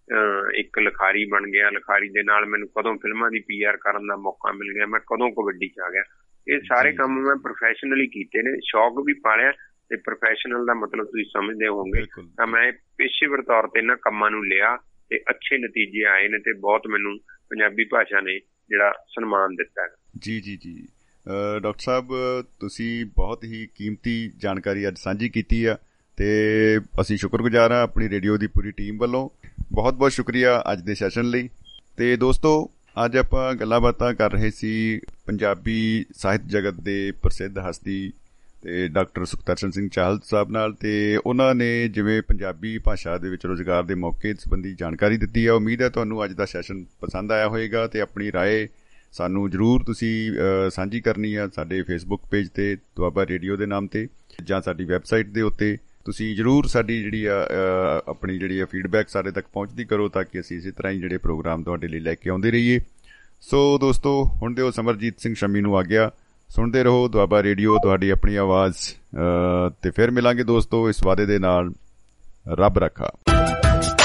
ਇੱਕ ਲਿਖਾਰੀ ਬਣ ਗਿਆ, ਲਿਖਾਰੀ ਦੇ ਨਾਲ ਮੈਨੂੰ ਕਦੋਂ ਫਿਲਮਾਂ ਦੀ PR ਕਰਨ ਦਾ ਮੌਕਾ ਮਿਲ ਗਿਆ, ਮੈਂ ਕਦੋਂ ਕਬੱਡੀ 'ਚ ਆ ਗਿਆ। ਇਹ ਸਾਰੇ ਕੰਮ ਮੈਂ ਪ੍ਰੋਫੈਸ਼ਨਲੀ ਕੀਤੇ ਨੇ, ਸ਼ੌਕ ਵੀ ਪਾਲਿਆ। ਤੇ ਪ੍ਰੋਫੈਸ਼ਨਲ ਦਾ ਮਤਲਬ ਤੁਸੀਂ ਸਮਝਦੇ ਹੋਵੋਗੇ, ਤਾਂ ਮੈਂ ਪੇਸ਼ੇਵਰ ਤੌਰ ਤੇ ਇਹਨਾਂ ਕੰਮਾਂ ਨੂੰ ਲਿਆ ਤੇ ਅੱਛੇ ਨਤੀਜੇ ਆਏ ਨੇ ਤੇ ਬਹੁਤ ਮੈਨੂੰ ਪੰਜਾਬੀ ਭਾਸ਼ਾ ਨੇ ਜਿਹੜਾ ਸਨਮਾਨ ਦਿੱਤਾ ਹੈ। ਜੀ ਡਾਕਟਰ ਸਾਹਿਬ, ਤੁਸੀਂ ਬਹੁਤ ਹੀ ਕੀਮਤੀ ਜਾਣਕਾਰੀ ਅੱਜ ਸਾਂਝੀ ਕੀਤੀ ਆ ਤੇ ਅਸੀਂ ਸ਼ੁਕਰਗੁਜ਼ਾਰ ਹਾਂ ਆਪਣੀ ਰੇਡੀਓ ਦੀ ਪੂਰੀ ਟੀਮ ਵੱਲੋਂ। ਬਹੁਤ ਬਹੁਤ ਸ਼ੁਕਰੀਆ ਅੱਜ ਦੇ ਸੈਸ਼ਨ ਲਈ। ਤੇ ਦੋਸਤੋ, ਅੱਜ ਆਪਾਂ ਗੱਲਾਂ ਬਾਤਾਂ ਕਰ ਰਹੇ ਸੀ ਪੰਜਾਬੀ ਸਾਹਿਤ ਜਗਤ ਦੇ ਪ੍ਰਸਿੱਧ ਹਸਤੀ ਤੇ ਡਾਕਟਰ ਸੁਖਦਰਸ਼ਨ ਸਿੰਘ ਚਾਹਲ ਸਾਹਿਬ ਨਾਲ। ਤੇ ਉਹਨਾਂ ਨੇ ਜਿਵੇਂ ਪੰਜਾਬੀ ਭਾਸ਼ਾ ਦੇ ਵਿੱਚ ਰੁਜ਼ਗਾਰ ਦੇ ਮੌਕੇ ਸੰਬੰਧੀ ਜਾਣਕਾਰੀ ਦਿੱਤੀ ਹੈ। ਉਮੀਦ ਹੈ ਤੁਹਾਨੂੰ ਅੱਜ ਦਾ ਸੈਸ਼ਨ ਪਸੰਦ ਆਇਆ ਹੋਏਗਾ ਤੇ ਆਪਣੀ ਰਾਏ ਸਾਨੂੰ ਜ਼ਰੂਰ ਤੁਸੀਂ ਸਾਂਝੀ ਕਰਨੀ ਆ ਸਾਡੇ ਫੇਸਬੁੱਕ ਪੇਜ ਤੇ ਦੁਆਬਾ ਰੇਡੀਓ ਦੇ ਨਾਮ ਤੇ, ਜਾਂ ਸਾਡੀ ਵੈਬਸਾਈਟ ਦੇ ਉੱਤੇ ਤੁਸੀਂ ਜ਼ਰੂਰ ਸਾਡੀ ਜਿਹੜੀ ਆਪਣੀ ਜਿਹੜੀ ਫੀਡਬੈਕ ਸਾਡੇ ਤੱਕ ਪਹੁੰਚਦੀ ਕਰੋ, ਤਾਂ ਕਿ ਅਸੀਂ ਇਸੇ ਤਰ੍ਹਾਂ ਹੀ ਜਿਹੜੇ ਪ੍ਰੋਗਰਾਮ ਤੁਹਾਡੇ ਲਈ ਲੈ ਕੇ ਆਉਂਦੇ ਰਹੀਏ। ਸੋ ਦੋਸਤੋ, ਹੁਣ ਦਿਓ ਸਮਰਜੀਤ ਸਿੰਘ ਸ਼ਮੀ ਨੂੰ ਆਗਿਆ। ਸੁਣਦੇ ਰਹੋ ਦੁਆਬਾ ਰੇਡੀਓ, ਤੁਹਾਡੀ ਆਪਣੀ ਆਵਾਜ਼। ਤੇ ਫਿਰ ਮਿਲਾਂਗੇ ਦੋਸਤੋ ਇਸ ਵਾਅਦੇ ਦੇ ਨਾਲ। ਰੱਬ ਰੱਖਾ।